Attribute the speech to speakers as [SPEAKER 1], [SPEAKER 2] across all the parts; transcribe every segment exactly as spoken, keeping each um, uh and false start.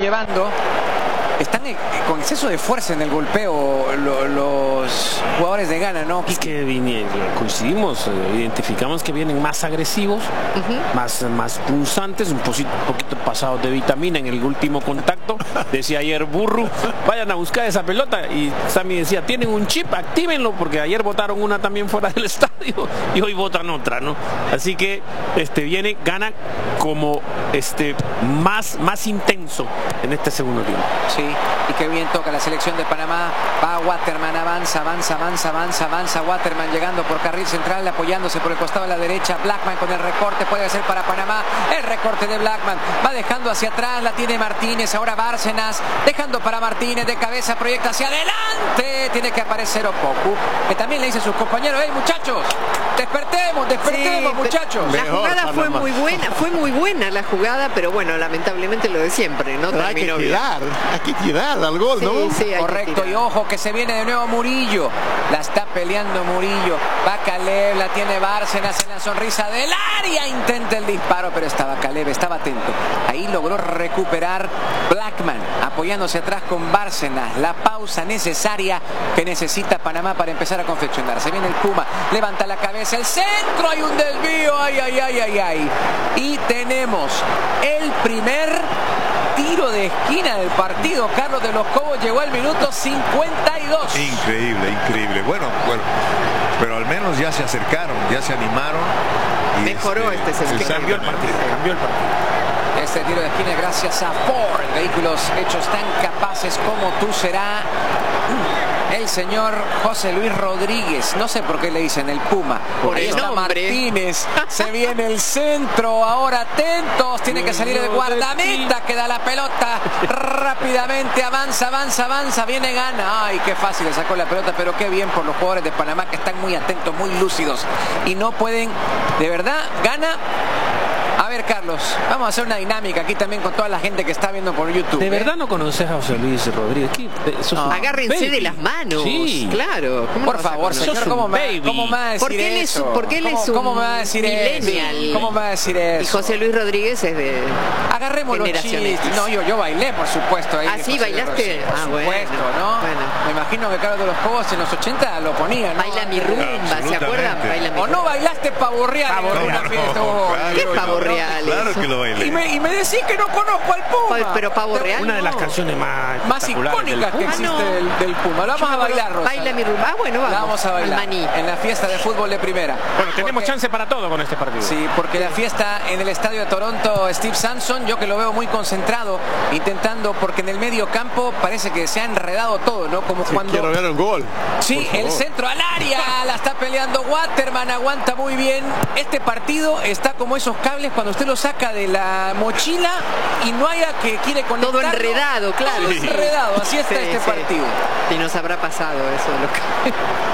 [SPEAKER 1] llevando. Están con exceso de fuerza en el golpeo lo, los jugadores de Ghana, ¿no?
[SPEAKER 2] Es que viene, coincidimos, identificamos que vienen más agresivos, uh-huh. más, más punzantes, un poquito, un poquito pasados de vitamina en el último contacto. Decía ayer Burru, vayan a buscar esa pelota. Y Sammy decía, tienen un chip, actívenlo, porque ayer votaron una también fuera del estadio y hoy votan otra, ¿no? Así que este, viene Ghana como este, más, más intenso en este segundo tiempo.
[SPEAKER 1] Sí. Y qué bien toca la selección de Panamá. Va Waterman, avanza, avanza, avanza, avanza, avanza Waterman llegando por carril central, apoyándose por el costado de la derecha. Blackman con el recorte, puede ser para Panamá. El recorte de Blackman, va dejando hacia atrás, la tiene Martínez, ahora Bárcenas, dejando para Martínez, de cabeza proyecta hacia adelante. Tiene que aparecer Opoku, que también le dice a sus compañeros, hey muchachos, despertemos, despertemos, sí, muchachos.
[SPEAKER 3] La jugada fue muy buena, fue muy buena la jugada, pero bueno, lamentablemente lo de siempre, ¿no?
[SPEAKER 4] Pero hay que tirar, hay que tirar al gol, ¿no?
[SPEAKER 3] Sí, sí,
[SPEAKER 1] correcto, y ojo que se viene de nuevo Murillo. La está peleando Murillo. Va Caleb, la tiene Bárcenas en la sonrisa del área. Intenta el disparo, pero estaba Caleb, estaba atento. Ahí logró recuperar Blackman, apoyándose atrás con Bárcenas. La pausa necesaria que necesita Panamá para empezar a confeccionar. Se viene el Puma, levanta la cabeza, el centro, hay un desvío, ay, ay, ay, ay, ay. Y tenemos el primer tiro de esquina del partido. Carlos de los Cobos llegó al minuto cincuenta y dos.
[SPEAKER 5] Increíble, increíble. Bueno, bueno, pero al menos ya se acercaron, ya se animaron. Y
[SPEAKER 3] mejoró este, este
[SPEAKER 2] es que cambió el partido, cambió el partido.
[SPEAKER 1] Este tiro de esquina gracias a Ford. Vehículos hechos tan capaces como tú será el señor José Luis Rodríguez. No sé por qué le dicen el Puma.
[SPEAKER 3] Por
[SPEAKER 1] ahí
[SPEAKER 3] el
[SPEAKER 1] está
[SPEAKER 3] nombre.
[SPEAKER 1] Martínez. Se viene el centro. Ahora atentos. Tiene que salir el guardameta. Queda la pelota. Rápidamente avanza, avanza, avanza. Viene Ghana. Ay, qué fácil le sacó la pelota. Pero qué bien por los jugadores de Panamá que están muy atentos, muy lúcidos. Y no pueden, de verdad, Ghana. A ver, Carlos, vamos a hacer una dinámica aquí también con toda la gente que está viendo por YouTube.
[SPEAKER 2] ¿De
[SPEAKER 1] ¿eh?
[SPEAKER 2] verdad no conoces a José Luis Rodríguez? Eso
[SPEAKER 3] no. Agárrense baby. de las manos.
[SPEAKER 2] Sí.
[SPEAKER 3] Claro.
[SPEAKER 1] Por favor, señor, ¿cómo me, ¿cómo me va a decir
[SPEAKER 3] porque él es,
[SPEAKER 1] eso?
[SPEAKER 3] Porque él
[SPEAKER 1] ¿Cómo,
[SPEAKER 3] es un
[SPEAKER 1] ¿Cómo me va a decir
[SPEAKER 3] millennial.
[SPEAKER 1] eso? ¿Cómo me va a decir eso?
[SPEAKER 3] Y José Luis Rodríguez es de
[SPEAKER 1] Agarremos los chistes. No, yo, yo bailé, por supuesto. Ahí
[SPEAKER 3] ah, sí,
[SPEAKER 1] José
[SPEAKER 3] bailaste.
[SPEAKER 1] Por
[SPEAKER 3] ah,
[SPEAKER 1] supuesto,
[SPEAKER 3] bueno,
[SPEAKER 1] ¿no?
[SPEAKER 3] Bueno.
[SPEAKER 1] Me imagino que Carlos de los Cobos en los ochenta lo ponía, ¿no?
[SPEAKER 3] Baila mi rumba, ¿se acuerdan? Baila mi
[SPEAKER 1] o no bailaste Pavo Real.
[SPEAKER 5] Pavo Real.
[SPEAKER 1] ¿Qué
[SPEAKER 3] es Pavo Real?
[SPEAKER 5] Claro que lo bailé.
[SPEAKER 1] Y me, y me decís que no conozco al Puma.
[SPEAKER 3] Pero Pavo Real.
[SPEAKER 2] Una de las canciones más,
[SPEAKER 1] más icónicas que existe ah, no. del, del Puma. Lo vamos a bailar, Rosa.
[SPEAKER 3] Baila mi rumba. Ah, bueno, vamos.
[SPEAKER 1] La vamos a bailar en la fiesta de fútbol de primera.
[SPEAKER 2] Bueno, tenemos porque, chance para todo con este partido.
[SPEAKER 1] Sí, porque la fiesta en el estadio de Toronto, Steve Sampson, yo que lo veo muy concentrado, intentando, porque en el medio campo parece que se ha enredado todo, ¿no? Como
[SPEAKER 4] sí,
[SPEAKER 1] cuando...
[SPEAKER 4] Quiero ver el gol.
[SPEAKER 1] Sí, el centro al área, la está peleando Waterman, aguanta muy bien. Este partido está como esos cables cuando usted lo saca de la mochila y no haya que quiere conectarlo.
[SPEAKER 3] Todo enredado, claro.
[SPEAKER 1] Todo
[SPEAKER 3] sí.
[SPEAKER 1] enredado, así está sí, este
[SPEAKER 3] sí.
[SPEAKER 1] partido.
[SPEAKER 3] Y nos habrá pasado eso. Lo que...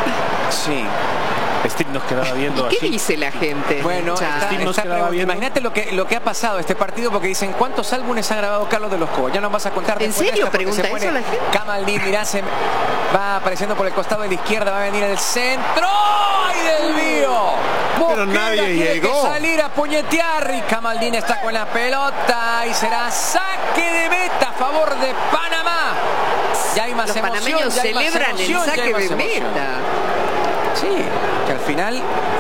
[SPEAKER 1] Sí.
[SPEAKER 2] Steve nos quedaba viendo
[SPEAKER 3] ¿Y qué
[SPEAKER 2] así.
[SPEAKER 3] dice la gente?
[SPEAKER 1] Bueno, está, está imagínate lo que, lo que ha pasado este partido, porque dicen, ¿cuántos álbumes ha grabado Carlos de los Cobos? Ya nos vas a contar.
[SPEAKER 3] ¿En serio? Pregunta eso la gente.
[SPEAKER 1] Kamaldeen, mirá, se va apareciendo por el costado de la izquierda, va a venir el centro. ¡Ay, del mío!
[SPEAKER 4] Pero nadie llegó.
[SPEAKER 1] Que salir a puñetear y Kamaldeen está con la pelota y será saque de meta a favor de Panamá. Ya hay más
[SPEAKER 3] Los
[SPEAKER 1] emoción,
[SPEAKER 3] panameños
[SPEAKER 1] ya hay
[SPEAKER 3] celebran
[SPEAKER 1] más emoción,
[SPEAKER 3] el saque de
[SPEAKER 1] emoción.
[SPEAKER 3] meta.
[SPEAKER 1] Sí, que al final,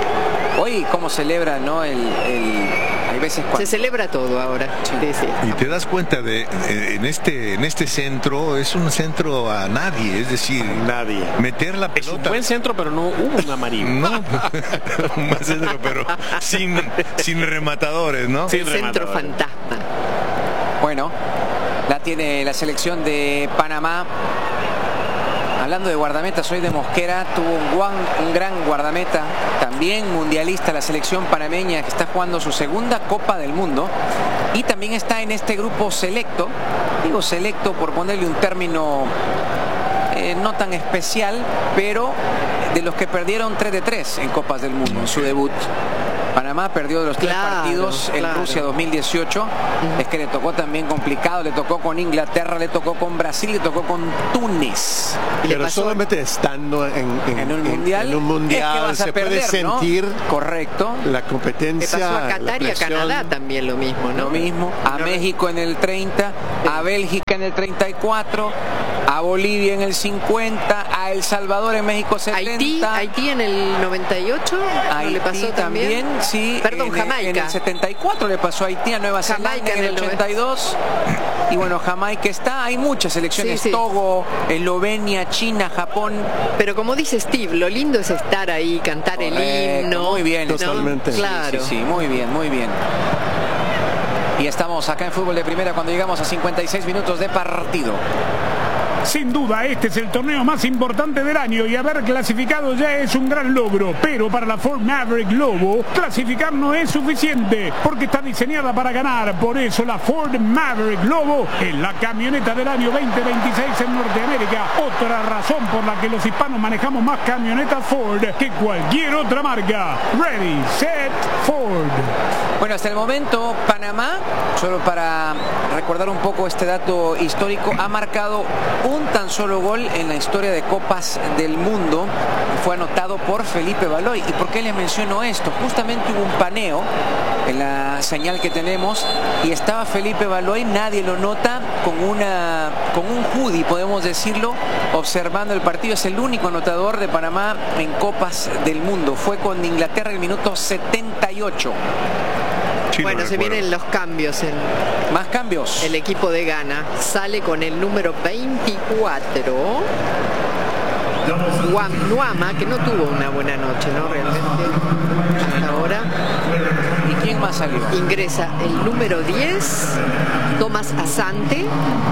[SPEAKER 1] hoy cómo celebra, ¿no? El, el, hay veces cuando...
[SPEAKER 3] Se celebra todo ahora. Sí. Sí, sí.
[SPEAKER 5] Y te das cuenta de, en este, en este centro, es un centro a nadie, es decir,
[SPEAKER 2] nadie.
[SPEAKER 5] Meter la pelota.
[SPEAKER 2] Es un buen centro, pero no hubo un amarillo.
[SPEAKER 5] No, un buen centro, pero sin, sin rematadores, ¿no?
[SPEAKER 3] Sin centro fantasma.
[SPEAKER 1] Bueno, la tiene la selección de Panamá. Hablando de guardameta, soy de Mosquera, tuvo un, guan, un gran guardameta, también mundialista, la selección panameña que está jugando su segunda Copa del Mundo y también está en este grupo selecto, digo selecto por ponerle un término eh, no tan especial, pero de los que perdieron tres de tres en Copas del Mundo en su debut. Panamá perdió de los tres
[SPEAKER 3] Claro,
[SPEAKER 1] partidos en
[SPEAKER 3] claro.
[SPEAKER 1] Rusia dos mil dieciocho. Es que le tocó también complicado, le tocó con Inglaterra, le tocó con Brasil, le tocó con Túnez.
[SPEAKER 3] Y le
[SPEAKER 4] Pero
[SPEAKER 3] pasó-
[SPEAKER 4] solamente estando en, en-
[SPEAKER 1] En un
[SPEAKER 4] en-
[SPEAKER 1] mundial,
[SPEAKER 4] en un mundial
[SPEAKER 1] es que vas a
[SPEAKER 4] se
[SPEAKER 1] perder,
[SPEAKER 4] puede
[SPEAKER 1] ¿no?
[SPEAKER 4] sentir
[SPEAKER 1] Correcto.
[SPEAKER 4] la
[SPEAKER 3] Le
[SPEAKER 4] competencia.
[SPEAKER 3] pasó a
[SPEAKER 4] la
[SPEAKER 3] Qatar y a
[SPEAKER 4] presión.
[SPEAKER 3] Canadá también lo mismo, ¿no?
[SPEAKER 1] Lo mismo, a México en el treinta, a Bélgica en el treinta y cuatro, a Bolivia en el cincuenta, a El Salvador en México setenta.
[SPEAKER 3] Haití, Haití en el noventa y ocho, ¿no
[SPEAKER 1] Haití
[SPEAKER 3] le pasó también?
[SPEAKER 1] sí.
[SPEAKER 3] Perdón,
[SPEAKER 1] en el-
[SPEAKER 3] Jamaica.
[SPEAKER 1] En el setenta y cuatro le pasó a Haití, a Nueva Zelanda
[SPEAKER 3] Jamaica
[SPEAKER 1] en el
[SPEAKER 3] en el
[SPEAKER 1] ochenta y dos. Y bueno, Jamaica está, hay muchas selecciones,
[SPEAKER 3] Sí, sí.
[SPEAKER 1] Togo, Eslovenia, China, Japón.
[SPEAKER 3] Pero como dice Steve, lo lindo es estar ahí, cantar
[SPEAKER 1] Correcto,
[SPEAKER 3] el himno.
[SPEAKER 1] muy bien.
[SPEAKER 3] ¿no?
[SPEAKER 4] Totalmente. Sí,
[SPEAKER 3] Claro.
[SPEAKER 1] Sí, sí, muy bien, muy bien. Y estamos acá en Fútbol de Primera cuando llegamos a cincuenta y seis minutos de partido.
[SPEAKER 6] Sin duda, este es el torneo más importante del año y haber clasificado ya es un gran logro. Pero para la Ford Maverick Lobo, clasificar no es suficiente porque está diseñada para ganar. Por eso la Ford Maverick Lobo es la camioneta del año veinte veintiséis en Norteamérica. Otra razón por la que los hispanos manejamos más camionetas Ford que cualquier otra marca. Ready, set, Ford.
[SPEAKER 1] Bueno, hasta el momento Panamá, solo para recordar un poco este dato histórico, ha marcado un tan solo gol en la historia de Copas del Mundo. Fue anotado por Felipe Baloy. ¿Y por qué les menciono esto? Justamente hubo un paneo en la señal que tenemos y estaba Felipe Baloy, nadie lo nota, con una con un hoodie, podemos decirlo, observando el partido. Es el único anotador de Panamá en Copas del Mundo. Fue con Inglaterra el minuto setenta y ocho.
[SPEAKER 5] Sí, lo
[SPEAKER 3] Bueno, se
[SPEAKER 5] recuerdo.
[SPEAKER 3] vienen los cambios en
[SPEAKER 1] Más cambios.
[SPEAKER 3] el equipo de Ghana. Sale con el número veinticuatro. Guam- Nuama, que no tuvo una buena noche, ¿no? Realmente. Hasta ahora.
[SPEAKER 1] ¿Y quién más salió?
[SPEAKER 3] Ingresa el número diez, Tomás Asante.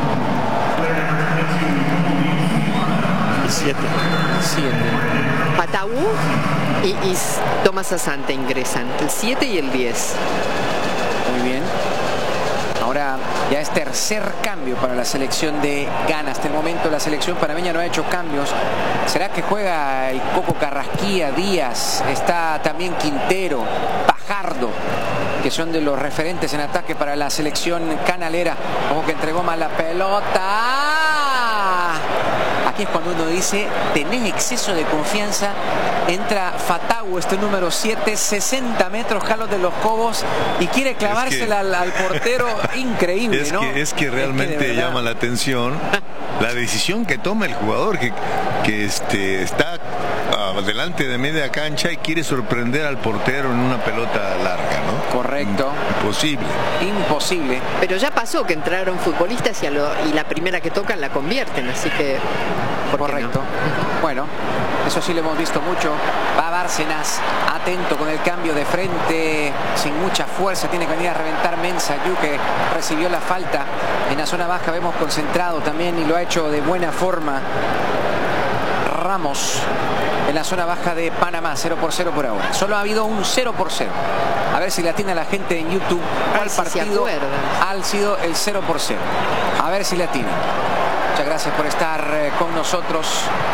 [SPEAKER 4] Siete.
[SPEAKER 1] Siete.
[SPEAKER 3] Pataú y, y Tomás Asante ingresan. El siete y el diez.
[SPEAKER 1] Muy bien. Ahora ya es tercer cambio para la selección de Ghana. Hasta el momento la selección panameña no ha hecho cambios. ¿Será que juega el Coco Carrasquilla, Díaz? Está también Quintero, Pajardo, que son de los referentes en ataque para la selección canalera. Ojo que entregó mal la pelota. Aquí es cuando uno dice, tenés exceso de confianza. Entra Fatawu, este número siete, sesenta metros, jalos de los cobos, y quiere clavársela
[SPEAKER 5] Es que-
[SPEAKER 1] al, al portero. Increíble,
[SPEAKER 5] Es
[SPEAKER 1] ¿no?
[SPEAKER 5] que, es que realmente
[SPEAKER 1] de verdad.
[SPEAKER 5] llama la atención la decisión que toma el jugador que, que este, está ah, delante de media cancha y quiere sorprender al portero en una pelota larga, ¿no?
[SPEAKER 1] Correcto.
[SPEAKER 5] Imposible.
[SPEAKER 1] Imposible.
[SPEAKER 3] Pero ya pasó que entraron futbolistas y, a lo- y la primera que tocan la convierten, así que... ¿por qué
[SPEAKER 1] Correcto. Bueno, eso sí lo hemos visto mucho. Va Bárcenas, atento con el cambio de frente, sin mucha fuerza, tiene que venir a reventar Mensah, Yu, que recibió la falta. En la zona baja vemos concentrado también y lo ha hecho de buena forma Ramos en la zona baja de Panamá. Cero por cero por ahora. Solo ha habido un cero por cero. A ver si le atina la gente en YouTube cuál
[SPEAKER 3] Ay, si se
[SPEAKER 1] partido
[SPEAKER 3] acuerdan.
[SPEAKER 1] ha sido el cero por cero. A ver si le atina. Muchas gracias por estar eh, con nosotros.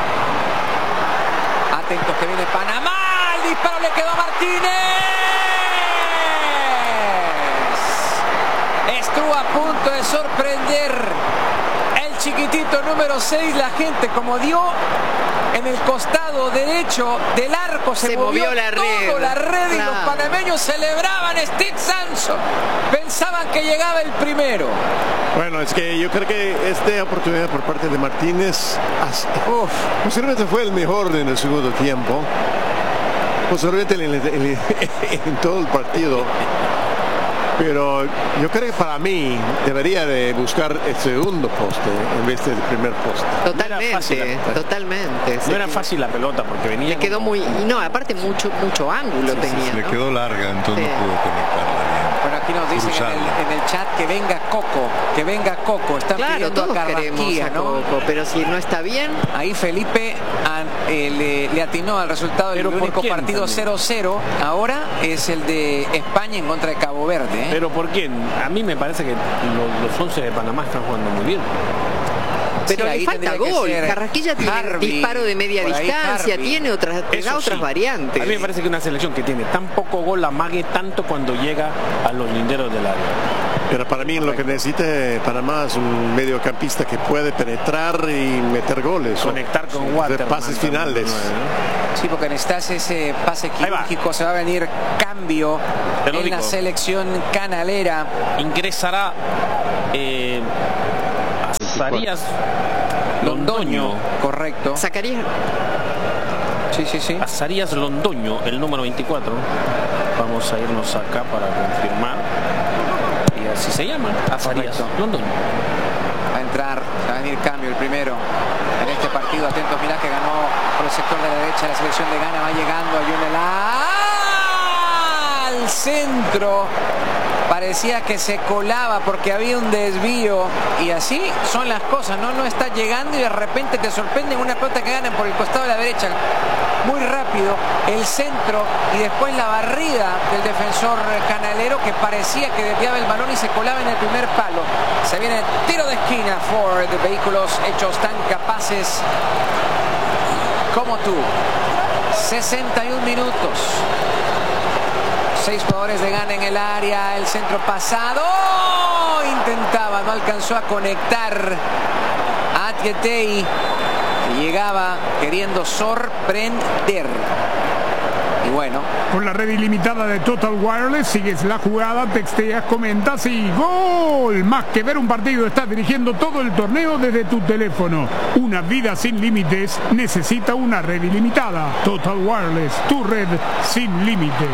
[SPEAKER 1] Atentos que viene Panamá. El disparo le quedó a Martínez. Estuvo a punto de sorprender el chiquitito número seis. La gente, como dio en el costado derecho del arco, se,
[SPEAKER 3] Se
[SPEAKER 1] movió,
[SPEAKER 3] movió la
[SPEAKER 1] todo
[SPEAKER 3] red.
[SPEAKER 1] la red, y
[SPEAKER 3] Claro.
[SPEAKER 1] los panameños celebraban. Steve Sanson pensaban que llegaba el primero.
[SPEAKER 4] Bueno, es que yo creo que esta oportunidad por parte de Martínez, as- uf, posiblemente fue el mejor en el segundo tiempo, posiblemente en, el- en el- en todo el partido. Pero yo creo que para mí debería de buscar el segundo poste en vez del primer poste.
[SPEAKER 3] Totalmente,
[SPEAKER 2] fácil la-
[SPEAKER 3] totalmente.
[SPEAKER 2] No era
[SPEAKER 3] Se-
[SPEAKER 2] fácil la pelota porque venía.
[SPEAKER 3] Le quedó muy... Y no, aparte mucho mucho ángulo tenía,
[SPEAKER 5] Le
[SPEAKER 3] ¿no?
[SPEAKER 5] quedó larga, entonces
[SPEAKER 3] Sí.
[SPEAKER 5] no pudo conectarla bien.
[SPEAKER 1] Bueno, aquí nos dicen en
[SPEAKER 5] Cruzarla.
[SPEAKER 1] el, en el chat que venga Coco, que venga Coco. Están
[SPEAKER 3] Claro,
[SPEAKER 1] pidiendo
[SPEAKER 3] todos
[SPEAKER 1] a
[SPEAKER 3] queremos
[SPEAKER 1] Carrasquilla,
[SPEAKER 3] a
[SPEAKER 1] ¿no?
[SPEAKER 3] Coco, pero si no está bien...
[SPEAKER 1] Ahí Felipe a- eh, le, le atinó al resultado del
[SPEAKER 2] ¿Pero por
[SPEAKER 1] único
[SPEAKER 2] quién
[SPEAKER 1] partido
[SPEAKER 2] también?
[SPEAKER 1] cero cero. Ahora es el de España en contra de Cabo Verde, ¿eh?
[SPEAKER 2] Pero ¿por quién? A mí me parece que los, los once de Panamá están jugando muy bien.
[SPEAKER 3] Pero
[SPEAKER 1] Sí,
[SPEAKER 3] le
[SPEAKER 1] ahí
[SPEAKER 3] falta
[SPEAKER 1] tendría que
[SPEAKER 3] gol.
[SPEAKER 1] ser
[SPEAKER 3] Carrasquilla tiene
[SPEAKER 1] Harvey,
[SPEAKER 3] disparo de media
[SPEAKER 1] por ahí
[SPEAKER 3] distancia,
[SPEAKER 1] Harvey.
[SPEAKER 3] tiene otras, te da
[SPEAKER 2] Eso
[SPEAKER 3] otras
[SPEAKER 2] sí.
[SPEAKER 3] variantes.
[SPEAKER 2] A mí me parece que una selección que tiene tan poco gol amague tanto cuando llega a los linderos del área.
[SPEAKER 4] Pero para mí lo que necesita Panamá es un mediocampista que puede penetrar y meter goles.
[SPEAKER 2] Conectar con
[SPEAKER 4] de
[SPEAKER 2] Waterman.
[SPEAKER 4] pases finales.
[SPEAKER 1] Sí, porque necesitas ese pase
[SPEAKER 2] Ahí va.
[SPEAKER 1] quirúrgico. Se va a venir cambio
[SPEAKER 2] Te lo
[SPEAKER 1] en la
[SPEAKER 2] digo.
[SPEAKER 1] selección canalera.
[SPEAKER 2] Ingresará eh, Azarías Londoño.
[SPEAKER 1] Correcto.
[SPEAKER 3] Sacaría
[SPEAKER 1] Sí, sí, sí.
[SPEAKER 2] Azarías Londoño, el número veinticuatro. Vamos a irnos acá para confirmar. Y así se llama, Azarías
[SPEAKER 1] Correcto.
[SPEAKER 2] Londoño.
[SPEAKER 1] Va a entrar, va a venir cambio el primero en este partido. Atentos, mirá que ganó por el sector de la derecha la selección de Ghana. Va llegando Ayunela al centro. Parecía que se colaba porque había un desvío. Y así son las cosas, ¿no? No está llegando y de repente te sorprenden una pelota que ganan por el costado de la derecha. Muy rápido el centro y después la barrida del defensor canalero que parecía que desviaba el balón y se colaba en el primer palo. Se viene tiro de esquina. Ford, vehículos hechos tan capaces como tú. sesenta y un minutos. Seis jugadores de Ghana en el área. El centro pasado. ¡Oh! Intentaba, no alcanzó a conectar. Atietei llegaba queriendo sorprender. Y bueno.
[SPEAKER 6] Con la red ilimitada de Total Wireless, sigues la jugada, texteas, comentas y ¡gol! Más que ver un partido, estás dirigiendo todo el torneo desde tu teléfono. Una vida sin límites necesita una red ilimitada. Total Wireless, tu red sin límites.